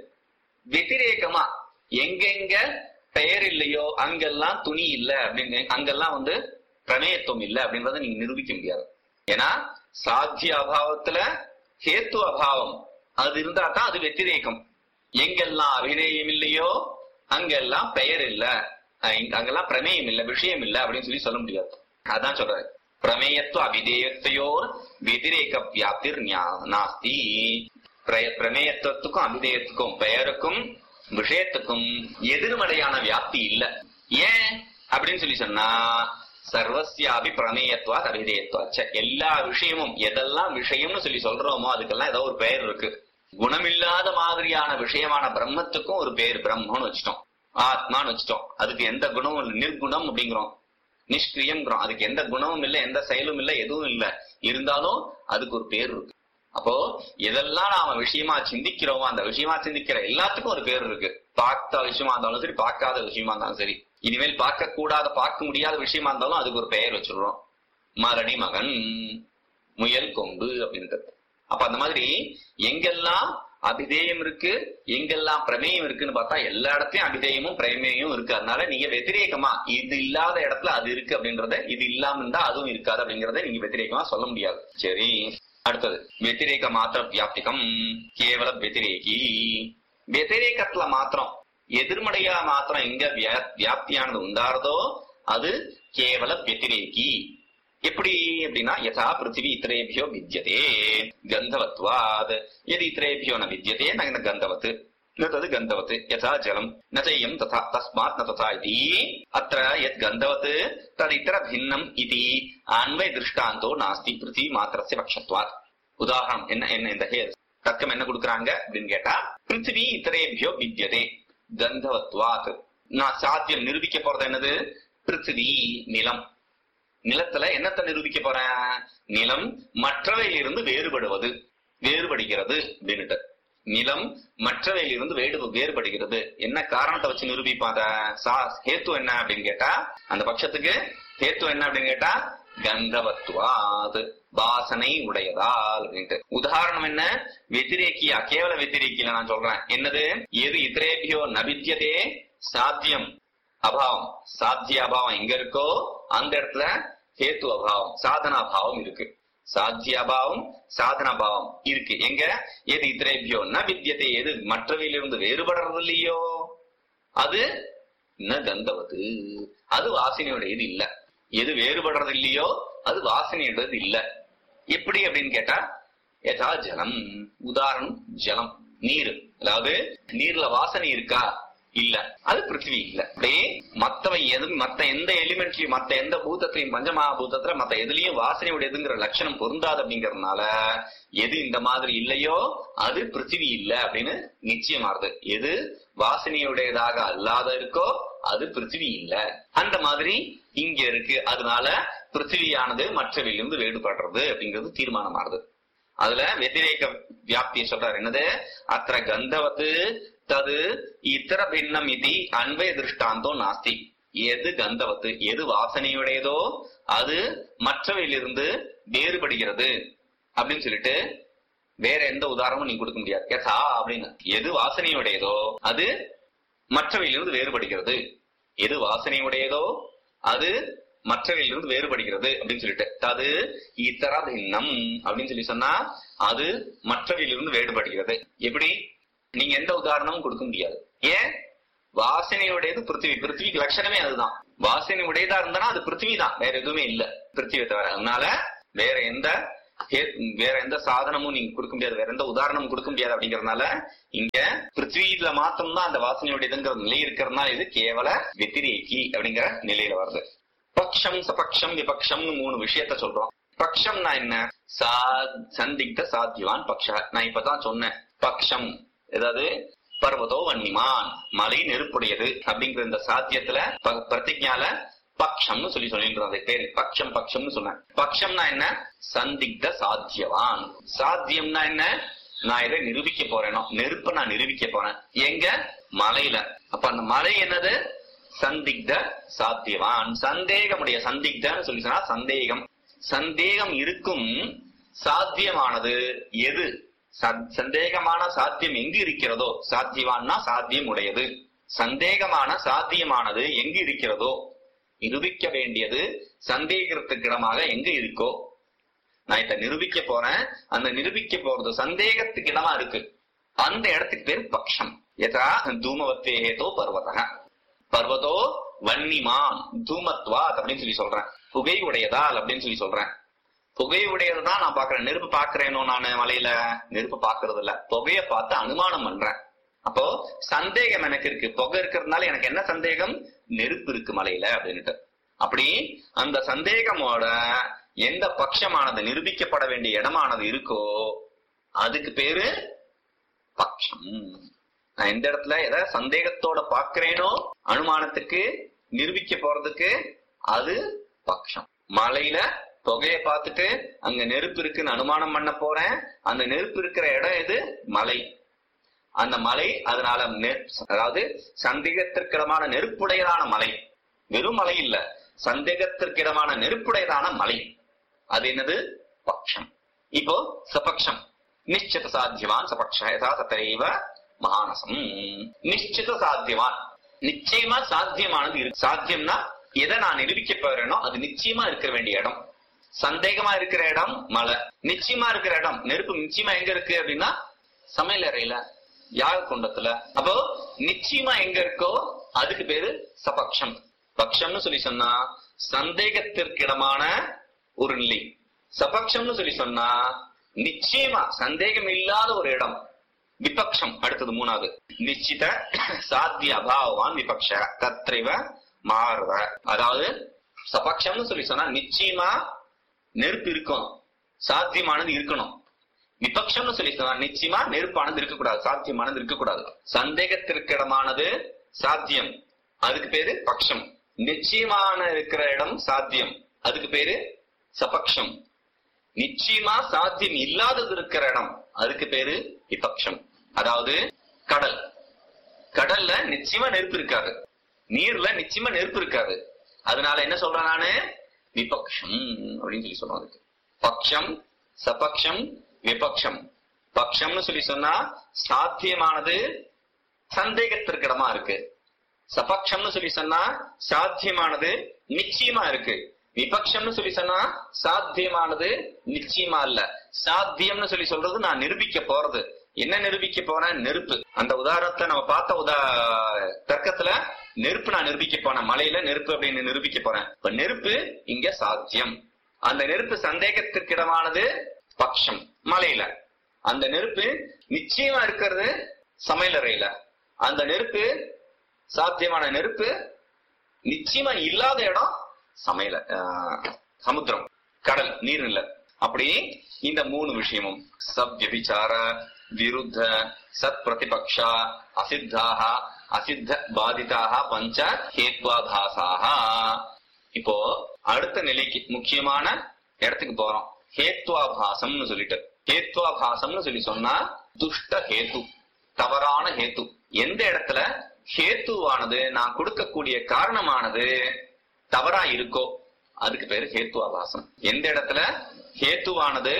வெத்திரேகமா எங்கெங்க பெயர் இல்லையோ அங்கெல்லாம் துணி இல்ல அப்படின்னு, அங்கெல்லாம் வந்து பிரமேயத்துவம் இல்ல அப்படின்றத நீங்க நிரூபிக்க முடியாது. ஏன்னா சாத்திய அபாவத்துல ஹேத்து அபாவம் அது இருந்தா தான் அது வெத்திரேகம். எங்கெல்லாம் அபிநேயம் இல்லையோ அங்கெல்லாம் பெயர் இல்ல, அங்கெல்லாம் பிரமேயம் இல்ல, விஷயம் இல்ல அப்படின்னு சொல்லி சொல்ல முடியாது. அதான் சொல்றாரு, பிரமேயத்துவ அபிதேயத்தையோர் வெதிரேக வியாப்திர் நாஸ்தி. பிரமேயத்துவத்துக்கும் அபிதேயத்துக்கும் பெயருக்கும் விஷயத்துக்கும் எதிர்மறையான வியாப்தி இல்ல. ஏன் அப்படின்னு சொல்லி சொன்னா சர்வசியாபி பிரமேயத்துவாத் அபிதேயத்துவாச்ச. எல்லா விஷயமும் எதெல்லாம் விஷயம்னு சொல்லி சொல்றோமோ அதுக்கெல்லாம் ஏதோ ஒரு பெயர் இருக்கு. குணமில்லாத மாதிரியான விஷயமான பிரம்மத்துக்கும் ஒரு பேர் பிரம்மன்னு வச்சுட்டோம், ஆத்மான்னு வச்சுட்டோம். அதுக்கு எந்த குணமும் இல்லை, நிர்குணம் அப்படிங்கிறோம், நிஷ்கிரியம், அதுக்கு எந்த குணமும் இல்லை, எந்த செயலும் இல்லை, எதுவும் இல்லை, இருந்தாலும் அதுக்கு ஒரு பேர் இருக்கு. அப்போ எதெல்லாம் நாம விஷயமா சிந்திக்கிறோமோ அந்த விஷயமா சிந்திக்கிற எல்லாத்துக்கும் ஒரு பேர் இருக்கு. பார்த்த விஷயமா இருந்தாலும் சரி, பார்க்காத விஷயமா இருந்தாலும் சரி, இனிமேல் பார்க்க கூடாத பார்க்க முடியாத விஷயமா இருந்தாலும் அதுக்கு ஒரு பெயர் வச்சிடுறோம். மரணி மகன், முயல் கொம்பு அப்படின்றது. அப்ப அந்த மாதிரி எங்கெல்லாம் அபிதேயம் இருக்கு எங்கெல்லாம் பிரமேயம் இருக்குன்னு பார்த்தா எல்லா இடத்தையும் அபிதேயமும் பிரமேயமும் இருக்கு. அதனால நீங்க வெத்திரேகமா இது இல்லாத இடத்துல அது இருக்கு அப்படின்றத, இது இல்லாம இருந்தா அதுவும் இருக்காது அப்படிங்கறத நீங்க வெத்திரேகமா சொல்ல முடியாது. சரி, அடுத்தது வெத்திரேக மாத்திர வியாப்திகம் கேவல வெத்திரேகி. வெத்திரேகத்துல மாத்திரம் எதிர்மறையா மாத்திரம் எங்க வியாப்தியானது உண்டாறதோ அது கேவல வெத்திரேகி. எப்படி அப்படின்னா யதா பிருத்திவி இத்திரேபியோ வித்யதே கந்தவத்வாத், எது இத்திரேபியோ ந வித்யதே ந கந்தவத் ந தது கந்தவத், யதா ஜலம் ந சையம் ததா தஸ்மாத் ந ததா இதி. அத்ர யத் கந்தவத் தத் இத்தர பின்னம் இதி அன்வய திருஷ்டாந்தோ நாஸ்தி பிருத்திவி மாத்திரஸ்ய பக்ஷத்வாத். உதாரணம் என்ன என்ன இந்த தர்க்கம் என்ன கொடுக்குறாங்க அப்படின்னு கேட்டா, பிருத்திவி இத்திரேபியோ வித்யதே கந்தவத்வாத். நான் சாத்தியம் நிரூபிக்க போறது என்னது? பிருத்திவி நிலம். நிலத்துல என்னத்தை நிரூபிக்க போறேன்? நிலம் மற்றவையிலிருந்து வேறுபடுவது, வேறுபடுகிறது அப்படின்னுட்டு. நிலம் மற்றவையிலிருந்து வேடு வேறுபடுகிறது. என்ன காரணத்தை வச்சு நிரூபிப்பாத? ஹேத்து என்ன அப்படின்னு கேட்டா, அந்த பட்சத்துக்கு ஹேத்து என்ன அப்படின்னு கேட்டா கந்தவத்வாது, வாசனை உடையதால் அப்படின்ட்டு. உதாரணம் என்ன? வெத்திரேக்கியா, கேவல வெத்திரேக்கியில நான் சொல்றேன். என்னது? எது இத்திரேபியோ நபித்யதே சாத்தியம் அபாவம், சாத்திய அபாவம் எங்க இருக்கோ அந்த இடத்துல ஹேத்து அபாவம் சாதன அபாவம் இருக்கு. சாத்திய அபாவம் சாதன அபாவம் இருக்கு எங்க? எது இத்திரேபியோ ந வித்யதே, எது மற்றவையிலிருந்து வேறுபடுறது இல்லையோ அது ந கந்தவது, அது வாசனையுடையது இல்ல. எது வேறுபடுறது இல்லையோ அது வாசனையுடையது இல்ல. எப்படி அப்படின்னு கேட்டா யதா ஜலம். உதாரணம் ஜலம், நீர். அதாவது நீர்ல வாசனை இருக்கா? இல்ல, அது பிருத்திவி இல்ல. அப்படியே மத்தவை எது மத்த எந்த எலிமெண்ட்லயும் மத்த எந்த பூதத்திலையும் பஞ்சமகாபூதத்துல மத்த எதுலயும் வாசனை உடையதுங்கிற லட்சணம் பொருந்தாது. அப்படிங்கறதுனால எது இந்த மாதிரி இல்லையோ அது பிருத்திவி இல்ல அப்படின்னு நிச்சயமாறுது. எது வாசனையுடையதாக அல்லாத இருக்கோ அது பிருத்திவி இல்ல. அந்த மாதிரி இங்க இருக்கு. அதனால பிருத்திவியானது மற்றவையிலிருந்து வேறுபடுறது அப்படிங்கிறது தீர்மானமாறுது. அதுல வெத்திரேக வியாப்தியை சொல்றாரு. என்னது? அத்திர கந்தவத்து தது இத்தர பின்னம் இது அன்வய திருஷ்டாந்தோ நாஸ்தி. எது கந்தவத்து, எது வாசனையுடையதோ அது மற்றவையிலிருந்து வேறுபடுகிறது அப்படின்னு சொல்லிட்டு வேற எந்த உதாரணமும் நீங்க கொடுக்க முடியாது. யதா அப்படின்னு எது வாசனையுடையதோ அது மற்றவையிலிருந்து வேறுபடுகிறது, எது வாசனையுடையதோ அது மற்றவையிலிருந்து வேறுபடுகிறது அப்படின்னு சொல்லிட்டு தது இத்தர பின்னம் அப்படின்னு சொல்லி சொன்னா அது மற்றவையிலிருந்து வேறுபடுகிறது. எப்படி? நீங்க எந்த உதாரணமும் கொடுக்க முடியாது. ஏன்? வாசனையுடையது பிருத்திவி, பிருத்திவிக்கு லட்சணமே அதுதான். வாசனை உடையதா இருந்தா அது பிருத்திவி தான், வேற எதுவுமே இல்ல பிருத்திவியை தவிர. அதனால வேற எந்த வேற எந்த சாதனமும் நீங்க கொடுக்க முடியாது, வேற எந்த உதாரணமும் கொடுக்க முடியாது. அப்படிங்கறதுனால இங்க பிருத்திவியில மாத்திரம் தான் அந்த வாசனையுடையதுங்கிற நிலை இருக்கிறதுனால இது கேவல வெத்திரேகி அப்படிங்கிற நிலையில வருது. பக்ஷம் சபக்ஷம் விபக்ஷம்னு மூணு விஷயத்த சொல்றோம். பக்ஷம்னா என்ன? சா சந்திக்த சாத்தியவான் பக்ஷ. நான் இப்பதான் சொன்னேன் பக்ஷம் ஏதாவது பர்வதோ வன்னிமான் மலை நெருப்புடையது அப்படிங்கிற இந்த சாத்தியத்துல பிரதிஜால பக்ஷம்னு சொல்லி சொல்லிட்டு பேரு பக்ஷம் பக்ஷம்னு சொன்னேன். பக்ஷம்னா என்ன? சந்திக்த சாத்தியவான். சாத்தியம்னா என்ன? நான் இதை நிரூபிக்க போறேனோ, நெருப்ப நான் நிரூபிக்க போறேன் எங்க? மலையில. அப்ப அந்த மலை என்னது? சந்திக்த சாத்தியவான். சந்தேகமுடைய சந்திக்தன்னு சொல்லி சொன்னா சந்தேகம். சந்தேகம் இருக்கும் சாத்தியமானது எது? சந்தேகமான சாத்தியம் எங்கு இருக்கிறதோ, சாத்தியவான்னா சாத்தியம் உடையது. சந்தேகமான சாத்தியமானது எங்கு இருக்கிறதோ, நிரூபிக்க வேண்டியது சந்தேகத்துக்கு இடமாக எங்க இருக்கோ, நான் இத நிரூபிக்க போறேன், அந்த நிரூபிக்க போறது சந்தேகத்துக்கு இடமா இருக்கு, அந்த இடத்துக்கு பேர் பக்ஷம். யதா தூமவத்தேஹேதோ பர்வதः பர்வதோ வன்னிமான் தூமத்வாத் அப்படின்னு சொல்லி சொல்றேன். புகை உடையதால் அப்படின்னு சொல்லி சொல்றேன். புகை உடையதுதான் நான் பாக்குறேன். நெருப்பு பாக்குறேனோ நானு மலையில? நெருப்பு பாக்குறது இல்ல, புகைய பார்த்து அனுமானம் பண்றேன். அப்போ சந்தேகம் எனக்கு இருக்கு. புகை இருக்கிறதுனால எனக்கு என்ன சந்தேகம்? நெருப்பு இருக்கு மலையில அப்படின்னுட்டு. அப்படி அந்த சந்தேகமோட எந்த பட்சமானது நிரூபிக்கப்பட வேண்டிய இடமானது இருக்கோ அதுக்கு பேரு பட்சம். நான் எந்த இடத்துல எதை சந்தேகத்தோட பாக்குறேனோ அனுமானத்துக்கு நிரூபிக்க போறதுக்கு அது பட்சம். மலையில புகைய பார்த்துட்டு அங்க நெருப்பு இருக்குன்னு அனுமானம் பண்ண போறேன். அந்த நெருப்பு இருக்கிற இடம் எது? மலை. அந்த மலை அதனால அதாவது சந்தேகத்திற்கிடமான நெருப்புடையதான மலை. வெறும் மலை இல்ல, சந்தேகத்திற்கிடமான நெருப்புடையதான மலை. அது என்னது? பட்சம். இப்போ சபக்ஷம் நிச்சித சாத்தியவான் சபக்ஷ யதா ததைவ மகானசம். நிச்சித சாத்தியவான் நிச்சயமா சாத்தியமானது இருக்கு. சாத்தியம்னா எதை நான் நிரூபிக்க போறேனோ அது நிச்சயமா இருக்க வேண்டிய இடம். சந்தேகமா இருக்கிற இடம் மலை, நிச்சயமா இருக்கிற இடம் நெருப்பு. நிச்சயமா எங்க இருக்கு அப்படின்னா சமையல் அறையில, யாக குண்டத்துல. அப்போ நிச்சயமா எங்க இருக்கோ அதுக்கு பேரு சபக்ஷம். பக்ஷம்னு சொல்லி சொன்னா சந்தேகத்திற்கிடமான ஒரு நிலை. சபக்ஷம்னு சொல்லி சொன்னா நிச்சயமா சந்தேகம் இல்லாத ஒரு இடம். விபக்ஷம் அடுத்தது மூணாவது. நிச்சித சாத்திய அபாவான் விபக்ஷ தத்ரைவ மாறுவ. அதாவது சபக்ஷம்னு சொல்லி சொன்னா நிச்சயமா நெருப்பு இருக்கும், சாத்தியமானது இருக்கணும். விபக்ஷம்னு சொல்லி சொன்னா நிச்சயமா நெருப்பானது இருக்கக்கூடாது, சாத்தியமானது இருக்கக்கூடாது. சந்தேகத்திற்கிடமானது சாத்தியம், அதுக்கு பேரு பக்ஷம். நிச்சயமான இருக்கிற இடம் சாத்தியம், அதுக்கு பேரு சபக்ஷம். நிச்சயமா சாத்தியம் இல்லாதது இருக்கிற இடம் அதுக்கு பேரு விபக்ஷம். அதாவது கடல், கடல்ல நிச்சயமா நெருப்பு இருக்காது, நீர்ல நிச்சயமா நெருப்பு இருக்காது. அதனால என்ன சொல்றேன் நானு? விபக்ஷம் அப்படின்னு சொல்லி சொல்றோம். அதுக்கு பக்ஷம் சபக்ஷம் விபக்ஷம். பக்ஷம்னு சொல்லி சொன்னா சாத்தியமானது சந்தேகத்திற்கிடமா இருக்கு. சபக்ஷம்னு சொல்லி சொன்னா சாத்தியமானது நிச்சயமா இருக்கு. விபக்ஷம்னு சொல்லி சொன்னா சாத்தியமானது நிச்சயமா இல்ல. சாத்தியம்னு சொல்லி சொல்றது நான் நிரூபிக்க போறது. என்ன நிரூபிக்க போறேன்? நெருப்பு. அந்த உதாரணத்தை நம்ம பார்த்த உதா தர்க்கத்துல நெருப்பு நான் நிரூபிக்க போனேன். மலையில நெருப்பு அப்படின்னு நிரூபிக்க போறேன். இப்ப நெருப்பு இங்க சாத்தியம். அந்த நெருப்பு சந்தேகத்திற்கிடமானது பக்ஷம் மலையில. அந்த நெருப்பு நிச்சயமா இருக்கிறது சமையலறையில. அந்த நெருப்பு சாத்தியமான நெருப்பு நிச்சயமா இல்லாத இடம் சமையல சமுத்திரம், கடல், நீர் இல்ல. அப்படி இந்த மூணு விஷயமும் சவ்யபிச்சார விருத்த சத் பிரதிபக்ஷா அசித்தாக அசித்த பாதிதாக பஞ்ச ஹேத்வாபாசாக. இப்போ அடுத்த நிலைக்கு முக்கியமான இடத்துக்கு போறோம். ஹேத்வாபாசம்னு சொல்லிட்டு, ஹேத்வாபாசம்னு சொல்லி சொன்னா துஷ்ட ஹேத்து, தவறான ஹேத்து. எந்த இடத்துல ஹேத்துவானது நான் கொடுக்கக்கூடிய காரணமானது தவறா இருக்கோ அதுக்கு பேரு ஹேத்துவாபாசம். எந்த இடத்துல ஹேத்துவானது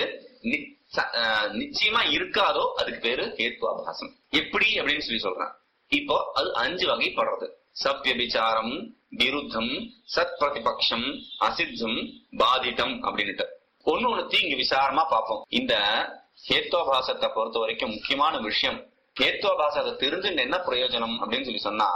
நிச்சயமா இருக்காதோ அதுக்கு பேரு ஹேத்துவாபாசம். எப்படி அப்படின்னு சொல்லி சொல்றேன். இப்போ அது அஞ்சு வகைப்படுறது. சவ்யபிச்சாரம், விருத்தம், சத் பிரதிபக்ஷம், அசித்தம், பாதிதம் அப்படின்னுட்டு ஒன்னு ஒண்ணு தீங்கு விசாரமா பார்ப்போம். இந்த ஹேத்வாபாசத்தை பொறுத்த வரைக்கும் முக்கியமான விஷயம், ஹேத்வாபாசத்தை தெரிஞ்சு என்ன பிரயோஜனம் அப்படின்னு சொல்லி சொன்னா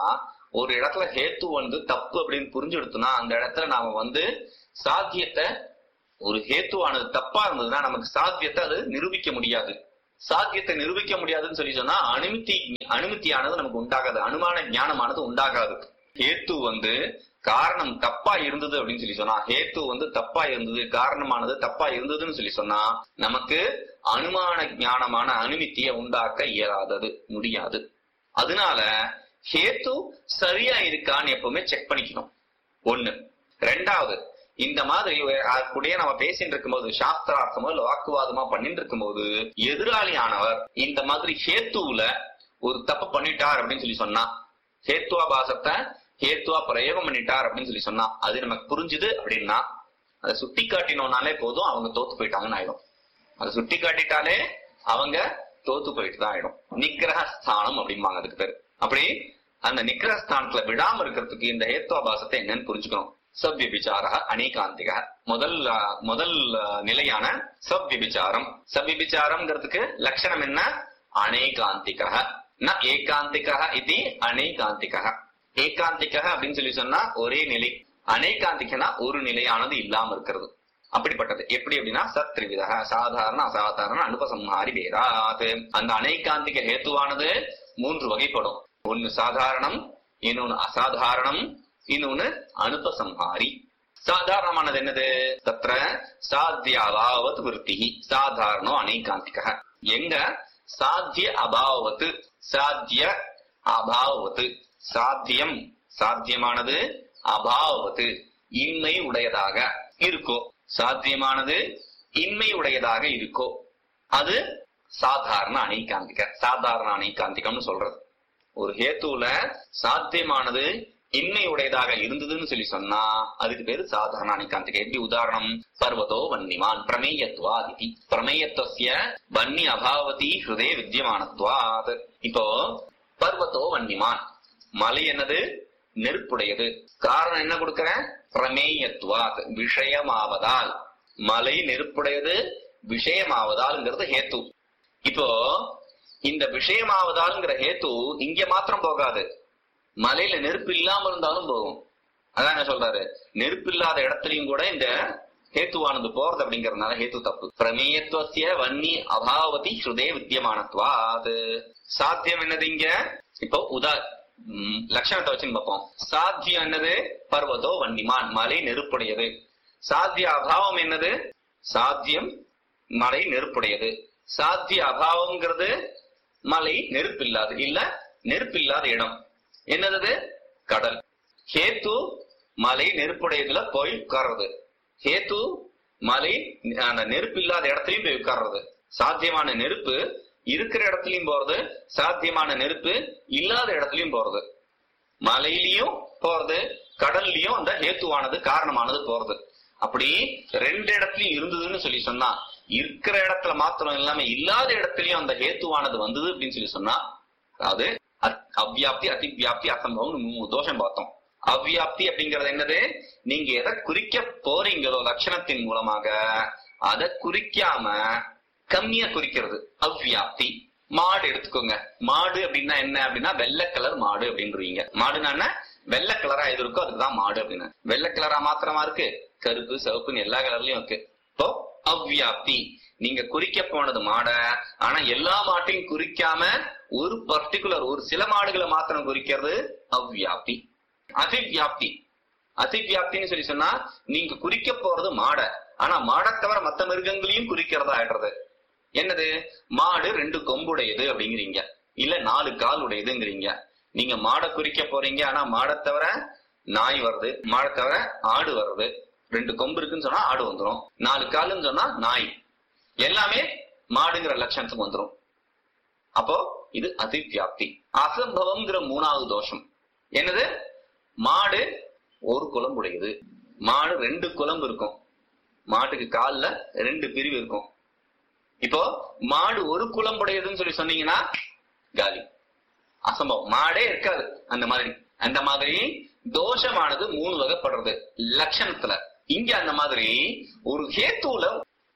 ஒரு இடத்துல ஹேத்து வந்து தப்பு அப்படின்னு புரிஞ்சு எடுத்தோம்னா அந்த இடத்துல நாம வந்து சாத்தியத்தை, ஒரு ஹேத்துவானது தப்பா இருந்ததுன்னா நமக்கு சாத்தியத்தை அது நிரூபிக்க முடியாது. சாத்தியத்தை நிரூபிக்க முடியாதுன்னு சொல்லி சொன்னா அனுமதி அனுமதியானது நமக்கு உண்டாகாது, அனுமான ஞானமானது உண்டாகாது. ஹேத்து வந்து காரணம் தப்பா இருந்தது அப்படின்னு சொல்லி சொன்னா, ஹேத்து வந்து தப்பா இருந்தது, காரணமானது தப்பா இருந்ததுன்னு சொல்லி சொன்னா நமக்கு அனுமான ஞானமான அனுமதியை உண்டாக்க இயலாதது, முடியாது. அதனால ஹேத்து சரியா இருக்கான்னு எப்பவுமே செக் பண்ணிக்கணும். ஒண்ணு. ரெண்டாவது, இந்த மாதிரி கூட நம்ம பேசிட்டு இருக்கும் போது, சாஸ்திரார்த்தமோ இல்ல வாக்குவாதமா பண்ணிட்டு இருக்கும் போது எதிராளியானவர் இந்த மாதிரி ஹேத்துவுல ஒரு தப்பு பண்ணிட்டார் அப்படின்னு சொல்லி சொன்னா, ஹேத்துவாபாசத்தை ஹேத்துவா பிரயோகம் பண்ணிட்டார் அப்படின்னு சொல்லி சொன்னா அது நமக்கு புரிஞ்சுது அப்படின்னா அதை சுட்டி காட்டினோம்னாலே போதும், அவங்க தோத்து போயிட்டாங்கன்னு ஆயிடும். அதை சுட்டி காட்டிட்டாலே அவங்க தோத்து போயிட்டு தான் ஆயிடும். நிக்கிரகஸ்தானம் அப்படிம்பாங்க அதுக்கு பேரு. அப்படி அந்த நிக்கிரகஸ்தானத்துல விடாம இருக்கிறதுக்கு இந்த ஹேத்துவாபாசத்தை என்னன்னு புரிஞ்சுக்கணும். சவ்விபிச்சார அநேகாந்திக, முதல் முதல் நிலையான சவ்விபிச்சாரம். சவ்விபிச்சாரம்ங்கிறதுக்கு லட்சணம் என்ன? அநேகாந்திக, ந ஏகாந்திக இது அநேகாந்திக. ஏகாந்திக அப்படின்னு சொல்லி சொன்னா ஒரே நிலை, அநேகாந்திகனா ஒரு நிலையானது இல்லாம இருக்கிறது. அப்படிப்பட்டது எப்படி அப்படின்னா சத்ரிவித, சாதாரண அசாதாரண அனுபசம்ஹாரி பேராது. அந்த அநேகாந்திக ஹேத்துவானது மூன்று வகைப்படும். ஒன்னு சாதாரணம், இன்னொன்னு அசாதாரணம், இன்னொன்னு அனுபசம்ஹாரி. சாதாரணமானது என்னது? தத்ர சாத்திய அபாவத் விருத்தி, சாதாரணோ அநேகாந்திக. எங்க சாத்திய அபாவத்து, சாத்திய அபாவத்து, சாத்தியம் சாத்தியமானது அபாவத்து இன்மை உடையதாக இருக்கோ, சாத்தியமானது இன்மை உடையதாக இருக்கோ அது சாதாரண அநேகாந்திக. சாதாரண அநேகாந்திகம்னு சொல்றது ஒரு ஹேத்துல சாத்தியமானது இன்மை உடையதாக இருந்ததுன்னு சொல்லி சொன்னா அதுக்கு பேரு சாதாரண அநேகாந்திக. எப்படி உதாரணம்? பர்வதோ வன்னிமான் பிரமேயத்வாதி, பிரமேயத்வஸ்ய வன்னி அபாவதி ஹிருதே வித்யமானத்வாத். இப்போ பர்வதோ வன்னிமான், மலை என்னது? நெருப்புடையது. காரணம் என்ன கொடுக்கிறேன்? பிரமேயத்வாத், விஷயமாவதால். மலை நெருப்புடையது விஷயமாவதால்ங்கிறது ஹேத்து. இப்போ இந்த விஷயமாவதால்ங்கிற ஹேத்து இங்க மாத்திரம் போகாது, மலையில நெருப்பு இல்லாம இருந்தாலும் போகும். அதான் என்ன சொல்றாரு, நெருப்பு இல்லாத இடத்துலயும் கூட இந்த ஹேத்துவானது போறது அப்படிங்கறதுனால ஹேத்து தப்பு. பிரமேயத்வஸ்ய வன்னி அபாவதி ஹிருதே வித்யமானத்வாத். சாத்தியம் என்னது இங்க? இப்போ உதா லட்சணத்தை வச்சுன்னு பார்ப்போம். சாத்தியம் என்னது? பர்வதோ வன்னிமான், மலை நெருப்புடையது. சாத்திய அபாவம் என்னது? சாத்தியம் மலை நெருப்புடையது. சாத்திய அபாவம்ங்கிறது மலை நெருப்பில்லாது, இல்ல நெருப்பில்லாத இடம். என்னது? கடல். ஹேத்து மலை நெருப்புடையதுல போய் உட்கார்றது, ஹேத்து மலை அந்த நெருப்பு இல்லாத இடத்துலயும் போய் உட்கார்றது. சாத்தியமான நெருப்பு இருக்கிற இடத்துலயும் போறது, சாத்தியமான நெருப்பு இல்லாத இடத்துலயும் போறது. மலையிலயும் போறது, கடல்லயும் அந்த ஹேத்துவானது காரணமானது போறது. அப்படி ரெண்டு இடத்துலயும் இருந்ததுன்னு சொல்லி சொன்னா, இருக்கிற இடத்துல மாத்திரம் இல்லாம இல்லாத இடத்துலயும் அந்த ஹேத்துவானது வந்தது அப்படின்னு சொல்லி சொன்னா, அதாவது அவ்வியாப்தி, அதிவியாப்தி, அசம்பவம் மூணு தோஷம் பார்த்தோம். அவ்வியாப்தி அப்படிங்கறது என்னது? நீங்க எதை குறிக்க போறீங்களோ லட்சணத்தின் மூலமாக அதை குறிக்காம கம்மியா குறிக்கிறது அவ்வியாப்தி. மாடு எடுத்துக்கோங்க. மாடு அப்படின்னா என்ன அப்படின்னா வெள்ளை கலர் மாடு அப்படின்றீங்க. மாடுனா என்ன? வெள்ளை கலரா எது இருக்கோ அதுக்குதான் மாடு அப்படின்னு. வெள்ளை கலரா மாத்திரமா இருக்கு, கருப்பு சிவப்புன்னு எல்லா கலர்லயும் இருக்கு. இப்போ அவ்வியாப்தி, நீங்க குறிக்க போனது மாட, ஆனா எல்லா மாட்டையும் குறிக்காம ஒரு பர்டிகுலர் ஒரு சில மாடுகளை மாத்திரம் குறிக்கிறது அவ்வியாப்தி. அதிவியாப்தி, அதிவியாப்தின்னு சொல்லி சொன்னா நீங்க குறிக்க போறது மாட, ஆனா மாடை தவிர மத்த மிருகங்களையும் குறிக்கிறதா ஆயிடுறது. என்னது? மாடு ரெண்டு கொம்புடையது அப்படிங்கிறீங்க, இல்ல நாலு கால் உடையதுங்கிறீங்க. நீங்க மாடை குறிக்க போறீங்க, ஆனா மாடை தவிர நாய் வருது, மாடை தவிர ஆடு வருது. ரெண்டு கொம்பு இருக்குன்னு சொன்னா ஆடு வந்துடும், நாலு காலுன்னு சொன்னா நாய், எல்லாமே மாடுங்கிற லட்சணத்துக்கு வந்துடும். அப்போ இது அதிவியாப்தி. அசம்பவம்ங்கிற மூணாவது தோஷம் என்னது? மாடு ஒரு குளம்பு உடையது, மாடு ரெண்டு குளம்பு இருக்கும், மாட்டுக்கு கால்ல ரெண்டு பிரிவு இருக்கும். இப்போ மாடு ஒரு குளம்புடையதுன்னு சொல்லி சொன்னீங்கன்னா காலி, அசம்பவம், மாடே இருக்காது. அந்த மாதிரி அந்த மாதிரி தோஷமானது மூணு வகைப்படுறது லட்சணத்துல. இங்க அந்த மாதிரி ஒரு ஹேத்துல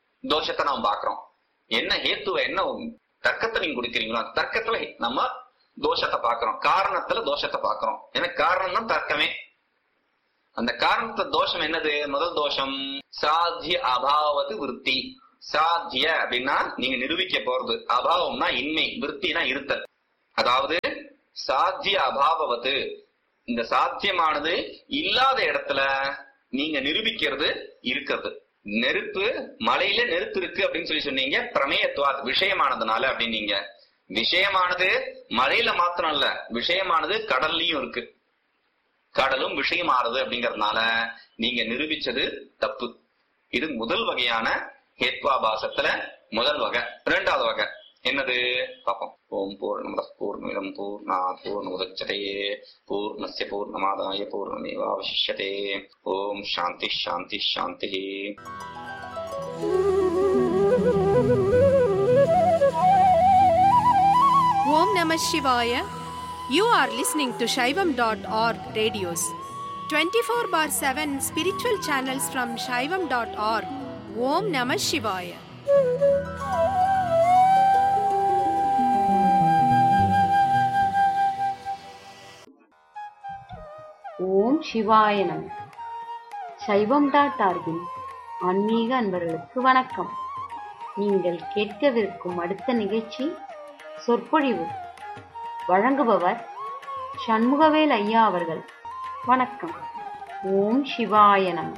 தோஷத்தை நாம் பாக்குறோம். என்ன ஹேத்துவ என்ன தர்க்கத்தை நீங்க கொடுக்கிறீங்களோ அந்த தர்க்கத்துல நம்ம தோஷத்தை பாக்குறோம், காரணத்துல தோஷத்தை பாக்குறோம். எனக்கு காரணம் தான் தர்க்கமே. அந்த காரணத்துல தோஷம் என்னது? முதல் தோஷம் சாத்திய அபாவது விருத்தி. சாத்திய அப்படின்னா நீங்க நிரூபிக்க போறது, அபாவம்னா இன்மை, விருத்தினா இருத்தல். அதாவது சாத்திய அபாவது, இந்த சாத்தியமானது இல்லாத இடத்துல நீங்க நிரூபிக்கிறது இருக்கிறது. நெருப்பு, மலையில நெருப்பு இருக்கு அப்படின்னு சொல்லி சொன்னீங்க, பிரமேயத்துவா விஷயமானதுனால அப்படின்னீங்க. விஷயமானது மலையில மாத்திரம் இல்ல, விஷயமானது கடல்லையும் இருக்கு. கடலும் விஷயமானது அப்படிங்கறதுனால நீங்க நிரூபிச்சது தப்பு. இது முதல் வகையான ஹேத்வாபாசத்துல முதல் வகை. இரண்டாவது வகை என்னது பாப்போம். ஓம் பூர்ணமத பூர்ணமிதம் பூர்ணாத் பூர்ணமுதச்யதே பூர்ணஸ்ய பூர்ணமாதாய பூர்ணமேவாவசிஷ்யதே. ஓம் சாந்தி சாந்தி சாந்தி. Om Namah Shivaya. You are listening to Shaivam dot org radios. twenty-four bar seven spiritual channels from Shaivam dot org. Om Namah Shivaya. ஓம் சிவாய நம. சைவம் டாட் ஆர்கின் ஆன்மீக அன்பர்களுக்கு வணக்கம். நீங்கள் கேட்கவிருக்கும் அடுத்த நிகழ்ச்சி சொற்பொழிவு. வழங்குபவர் சண்முகவேல் ஐயா அவர்கள். வணக்கம். ஓம் சிவாய நம.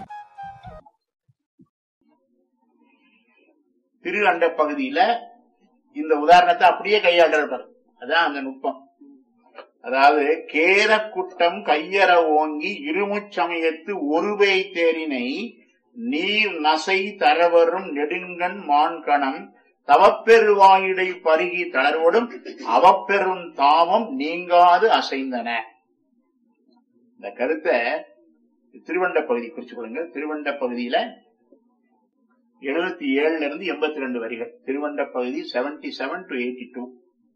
திரு அண்ட பகுதியில இந்த உதாரணத்தை அப்படியே கையாளர்கள். அதான் அந்த நுட்பம். அதாவது கேத குட்டம் கையற ஓங்கி இருமுச்சமயத்து ஒருவை தேரினை நீர் நசை தரவரும் நெடுங்கண் மான்கணம் தவப்பெருவாயிடை பருகி தளர்வோடும் அவப்பெரும் தாமம் நீங்காது அசைந்தன. இந்த கருத்தை திருவண்ட பகுதி குறிச்சு கொள்ளுங்க. திருவண்ட பகுதியில எழுபத்தி ஏழுல இருந்து எண்பத்தி ரெண்டு வரிகள். திருவண்ட பகுதி seventy seven to eighty two.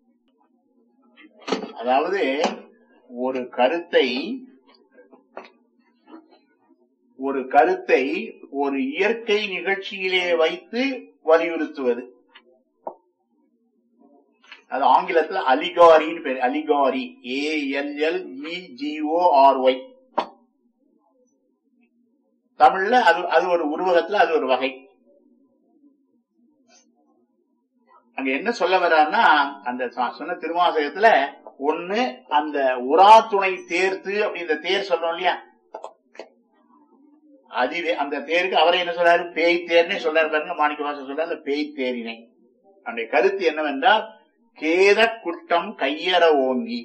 அதாவது ஒரு கருத்தை ஒரு கருத்தை ஒரு இயற்கை நிகழ்ச்சியிலே வைத்து வலியுறுத்துவது. அது ஆங்கிலத்தில் அலிகாரின்னு பேரு. அலிகாரி, A L L E G O R Y. தமிழ்ல அது அது ஒரு உருவகத்துல அது ஒரு வகை. அங்க என்ன சொல்ல வர்றாருன்னா, அந்த சொன்ன திருவாசகத்துல ஒண்ணு அந்த உரா துணை தேர்த்து அப்படின்ற தேர் சொல்றோம் இல்லையா, அதுவே அந்த தேருக்கு அவரை என்ன சொல்றாரு? பேய் தேர்னே சொல்றாரு பாருங்க. மாணிக்கவாசகர் சொல்றாரு பேய் தேரினை. அந்த கருத்து என்னவென்றால் கேத குட்டம் கையற ஓங்கி.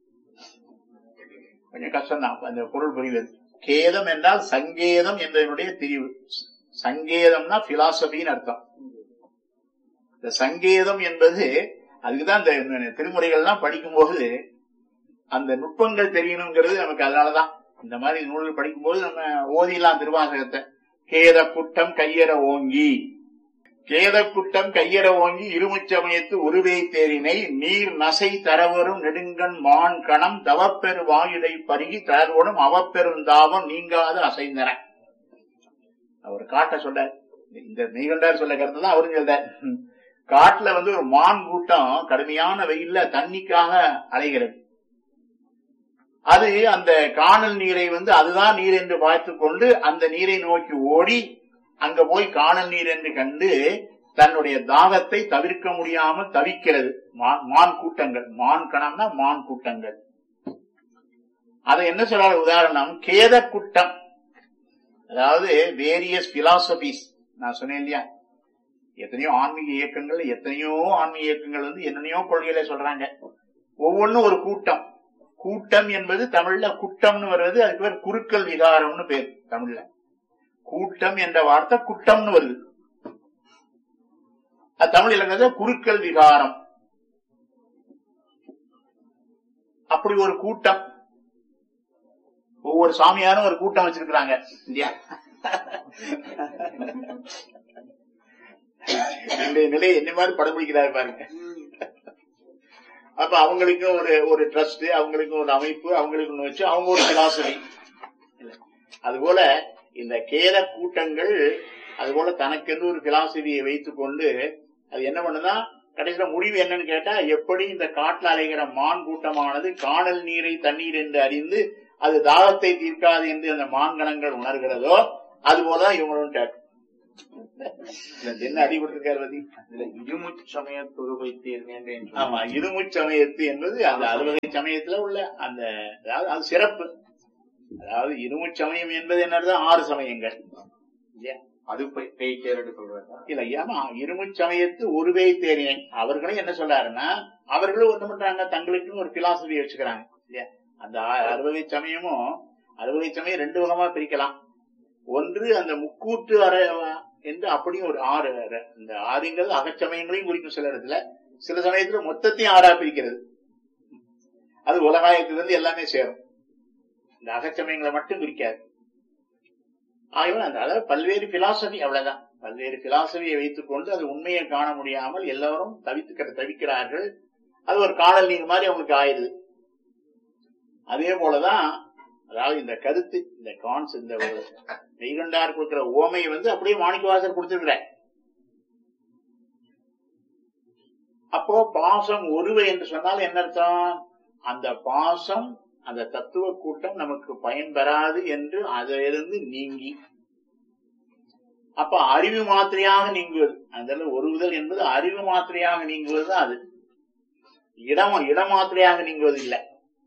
கொஞ்சம் கஷ்டம்தான் அந்த பொருள் புரிவது. கேதம் என்றால் சங்கேதம் என்பதனுடைய பிரிவு. சங்கேதம்னா பிலாசபின்னு அர்த்தம். இந்த சங்கேதம் என்பது அதுக்குதான் இந்த திருமுறைகள்லாம் படிக்கும்போது அந்த நுட்பங்கள் தெரியணுங்கிறது நமக்கு. அதனாலதான் இந்த மாதிரி நூல்கள் படிக்கும்போது நம்ம ஓதிலாம் திருவாசகத்தை. கேத குட்டம் கையற ஓங்கி, கேத குட்டம் கையற ஓங்கி இருமுச்சமயத்து உருவை தேரினை நீர் நசை தரவரும் நெடுங்கண் மான் கணம் தவப்பெரு வாயுடை பருகி தளர்வோடும் அவப்பெரும் தாவம் நீங்காது அசைந்தன. அவர் காட்ட சொல்ற இந்த மெய்கண்டார் சொல்ல கருத்து தான் அவரும் சொல்ற. காட்டுல வந்து ஒரு மான் கூட்டம் கடுமையான வெயில்ல தண்ணிக்காக அலைகிறது. அது அந்த காணல் நீரை வந்து அதுதான் நீர் என்று பார்த்து கொண்டு அந்த நீரை நோக்கி ஓடி அங்க போய் காணல் நீர் என்று கண்டு தன்னுடைய தாகத்தை தவிர்க்க முடியாமல் தவிக்கிறது. மான் கூட்டங்கள், மான் கணம்னா மான் கூட்டங்கள். அதை என்ன சொல்றாரு உதாரணம்? கேத குட்டம். அதாவது வேரியஸ் பிலாசபிஸ். நான் சொன்னேன் இல்லையா, எத்தனையோ ஆன்மீக இயக்கங்கள், எத்தனையோ ஆன்மீக இயக்கங்கள் வந்து என்னென்னையோ கொள்கைகளை சொல்றாங்க. ஒவ்வொன்னும் ஒரு கூட்டம். கூட்டம் என்பது தமிழ்ல குட்டம்னு வருவது. அதுக்கு பேர் குறுக்கல் விகாரம்னு பேர் தமிழ்ல. கூட்டம் என்ற வார்த்தை குட்டம்னு வருது. அது தமிழ் இலக்கணத்துல குறுக்கல் விகாரம். அப்படி ஒரு கூட்டம். ஒவ்வொரு சாமியாரும் ஒரு கூட்டம் வச்சிருக்கிறாங்க இல்லையா? இந்த நிலையை என்ன மாதிரி படம் பிடிக்கிறாரு பாருங்க. அப்ப அவங்களுக்கும் ஒரு ஒரு ட்ரஸ்ட், அவங்களுக்கும் ஒரு அமைப்பு, அவங்களுக்கு ஒண்ணு வச்சு அவங்க ஒரு பிலாசபி. அதுபோல இந்த கேத கூட்டங்கள் அதுபோல தனக்கென்று ஒரு பிலாசபியை வைத்துக் கொண்டு அது என்ன பண்ணுதா, கடைசியில முடிவு என்னன்னு கேட்டா, எப்படி இந்த காட்டுல அலைகிற மான் கூட்டமானது காணல் நீரை தண்ணீர் என்று அறிந்து அது தாகத்தை தீர்க்காது என்று அந்த மான்கணங்கள் உணர்கிறதோ அது போலதான் இவங்களும் என்ன அடிபட்டிருக்காரு பத்தி இருமுச் சமயத்து உருவைத்தீர். ஆமா, இருமுச் சமயத்து என்பது அந்த அறுவகை சமயத்துல உள்ள அந்த, அதாவது அது சிறப்பு. அதாவது இருமுச் சமயம் என்பது என்னதான் ஆறு சமயங்கள் அது பேய் தேர்ன்னு சொல்றாங்க. இல்ல, ஏமா இருமுச் சமயத்து ஒரு பேய் தேரினேன். அவர்களும் என்ன சொல்றாருன்னா, அவர்களும் ஒண்ணு பண்றாங்க, தங்களுக்குன்னு ஒரு பிலாசபி வச்சுக்கிறாங்க இல்லையா. அந்த அறுவகை சமயமும் அறுவகை சமயம் ரெண்டு விதமா பிரிக்கலாம். ஒன்று அந்த முக்கூட்டு அற என்று அப்படியும் ஒரு ஆறு, இந்த ஆறுங்கிறது அகச்சமயங்களையும் குறிக்கும் சில இடத்துல, சில சமயத்துல மொத்தத்தையும் ஆறா பிரிக்கிறது. அது உலகாயத்திலிருந்து எல்லாமே சேரும், இந்த அகச்சமயங்களை மட்டும் குறிக்காது. ஆகவே அந்த அதாவது பல்வேறு பிலாசபி, அவ்வளவுதான். பல்வேறு பிலாசபியை வைத்துக் கொண்டு அது உண்மையை காண முடியாமல் எல்லாரும் தவித்து தவிக்கிறார்கள். அது ஒரு காணல் நீர் மாதிரி அவங்களுக்கு ஆயிடுது. அதே போலதான் அதாவது இந்த கருத்து, இந்த கான்ஸ், இந்த மெய்கண்டார் கொடுக்கிற ஓமையை வந்து அப்படியே மாணிக்கவாசர் கொடுத்திருக்கிற. அப்போ பாசம் ஒருவை என்று சொன்னால் என்ன அர்த்தம்? அந்த பாசம், அந்த தத்துவ கூட்டம் நமக்கு பயன் பெறாது என்று அதிலிருந்து நீங்கி, அப்ப அறிவு மாத்திரையாக நீங்குவது. அந்த ஒருவுதல் என்பது அறிவு மாத்திரையாக நீங்குவது. அது இடம் இடமாத்திரையாக நீங்குவது இல்லை.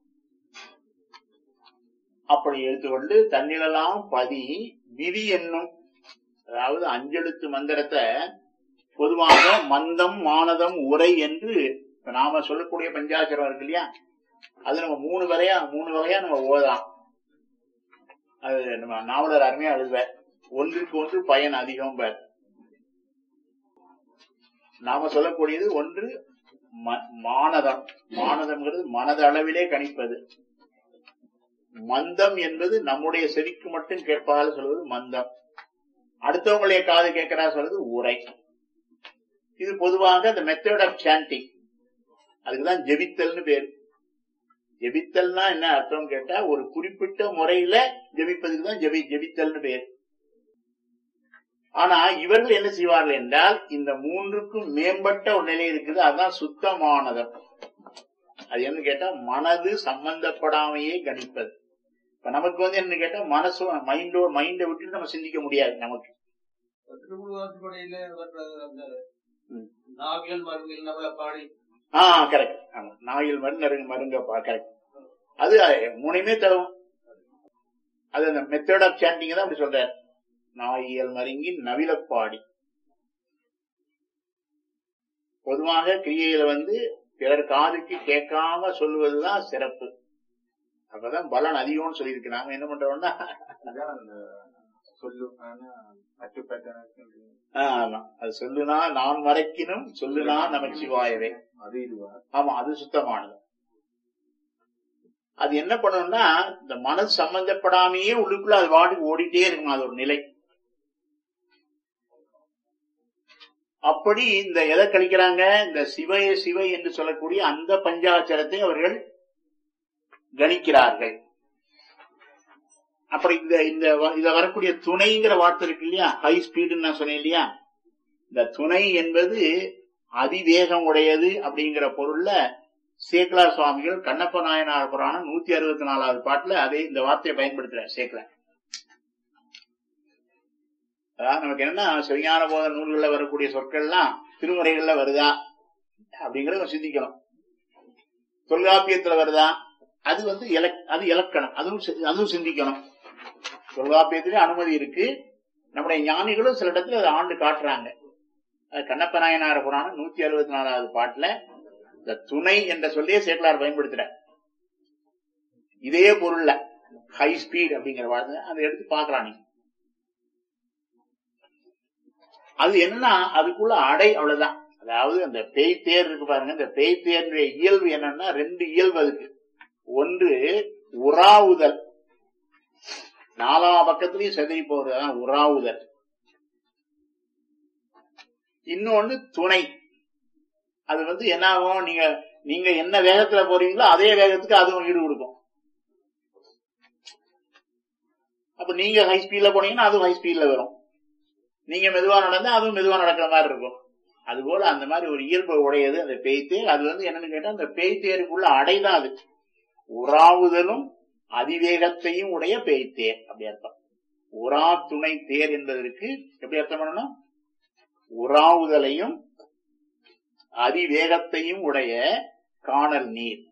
அப்படி எடுத்துக்கொண்டு தன்னிலெல்லாம் பதி விதி என்னும், அதாவது அஞ்செழுத்து மந்திரத்தை பொதுவாக மந்தம் மானதம் உரை என்று நாம சொல்லக்கூடிய பஞ்சாட்சரம் இருக்கு இல்லையா, அது நம்ம மூணு வகையா மூணு வகையா நம்ம ஓதலாம். அது நம்ம நாவலர் அருமையா எழுதுவ. ஒன்றுக்கு ஒன்று பயன் அதிகம் பேர். நாம சொல்லக்கூடியது ஒன்று மானதம். மானதம்ங்கிறது மனதளவிலே கணிப்பது. மந்தம் என்பது நம்முடைய செவிக்கு மட்டும் கேட்பதால் சொல்வது மந்தம். அடுத்தவங்களுடைய காது கேட்கிறா சொல்றது உரை. இது பொதுவாக அந்த மெத்தட் ஆஃப் சாண்டிங், அதுக்குதான் ஜெபித்தல்னு பேரு. ஜெபித்தல்னா என்ன அர்த்தம் கேட்டா, ஒரு குறிப்பிட்ட முறையில ஜெபிப்பதுக்கு தான் ஜெபி ஜெபித்தல்னு பேரு. ஆனா இவர்கள் என்ன செய்வார்கள் என்றால், இந்த மூன்றுக்கும் மேம்பட்ட ஒரு நிலை இருக்குது, அதுதான் சுத்தமானதம். அது என்ன கேட்டா, மனது சம்பந்தப்படாமையே கணிப்பது. இப்ப நமக்கு வந்து என்ன கேட்டா, மனசு மைண்டோ மைண்டை விட்டு நம்ம சிந்திக்க முடியாது. நமக்கு ஆஹ் கரெக்ட். ஆமா, நாயில் மருந்து மருங்கப்பா, கரெக்ட். அது மூணையுமே தரும். அது அந்த மெத்தட் ஆஃப் சாண்டிங் தான் அப்படி சொல்றாரு. நாயியல் மருங்கி நவிலப்பாடி. பொதுவாக கிரியையில வந்து பிறர் காதுக்கு கேட்காம சொல்லுவதுதான் சிறப்பு. அப்பதான் பலன் அதிகம்னு சொல்லியிருக்கு. நாம என்ன பண்றோம்னா, சொல்லு ஆமா, அது சொல்லுனா நான் மறைக்கினும் சொல்லுனா நமச்சிவாயவே. அது இதுவா? ஆமா, அது சுத்தமானது. அது என்ன பண்ணணும்னா, இந்த மனசு சம்பந்தப்படாமையே உள்ளுக்குள்ள அது வாட்டுக்கு ஓடிட்டே இருக்கும். அது ஒரு நிலை. அப்படி இந்த எதை கழிக்கிறாங்க, இந்த சிவைய சிவை என்று சொல்லக்கூடிய அந்த பஞ்சாட்சரத்தை அவர்கள் கணிக்கிறார்கள். அப்படி இந்த இந்த இத வரக்கூடிய துணைங்கிற வார்த்தை இருக்கு இல்லையா, ஹை ஸ்பீடுன்னு நான் சொன்னேன் இல்லையா, இந்த துணை என்பது அதிவேகம் உடையது அப்படிங்கிற பொருள்ல சேக்கலார் சுவாமிகள் கண்ணப்ப நாயனார் புராணம் நூத்தி அறுபத்தி நாலாவது பாட்டுல அதே இந்த வார்த்தையை பயன்படுத்துற சேக்கலார். அதாவது நமக்கு என்னன்னா, சிவஞான போத நூல்கள்ல வரக்கூடிய சொற்கள்லாம் திருமுறைகள்ல வருதா அப்படிங்கறத சிந்திக்கணும். தொல்காப்பியத்துல வருதா, அது வந்து அது இலக்கணம், அதுவும் அதுவும் சிந்திக்கணும். தொல்காப்பியத்திலே அனுமதி இருக்கு. நம்முடைய ஞானிகளும் சில இடத்துல அதை ஆண்டு காட்டுறாங்க. கண்ணப்ப நாயனார் புராணம் நூத்தி அறுபத்தி நாலாவது பாட்டுல இந்த துணை என்ற சொல்லியே சேக்கலார் பயன்படுத்துற இதே பொருள்ல ஹை ஸ்பீட் அப்படிங்கிற வார்த்தை அதை எடுத்து பாக்கலாம். நீங்க அது என்னன்னா, அதுக்குள்ள அடை அவ்வளவுதான். அதாவது அந்த பேய் தேர் இருக்கு பாருங்க, இந்த பேய் தேர்னுடைய இயல்பு என்னன்னா, ரெண்டு இயல்பு அதுக்கு. ஒன்று உறாவுதல், நாலா பக்கத்திலையும் செதறி போறதுதான் உறாவுதல். இன்னொன்னு துணை. அது வந்து என்ன ஆகும், நீங்க நீங்க என்ன வேகத்துல போறீங்களோ அதே வேகத்துக்கு அதுவும் ஈடு கொடுக்கும். அப்ப நீங்க ஹை ஸ்பீட்ல போனீங்கன்னா அதுவும் ஹை ஸ்பீட்ல வரும். நீங்க மெதுவா நடந்தா அதுவும் மெதுவா நடக்கிற மாதிரி இருக்கும். அதுபோல அந்த மாதிரி ஒரு இயல்பு உடையது அந்த பேய்த்தேர். அது வந்து என்னன்னு கேட்டா அந்த பேய்த்தேருக்குள்ள அடைதான் அது. உறாவுதலும் அதிவேகத்தையும் உடைய பேய்த்தேர் அப்படி அர்த்தம். உரா துணை தேர் என்பதற்கு எப்படி அர்த்தம் பண்ணணும்? உறாவுதலையும் அதிவேகத்தையும் உடைய காணல் நீர்.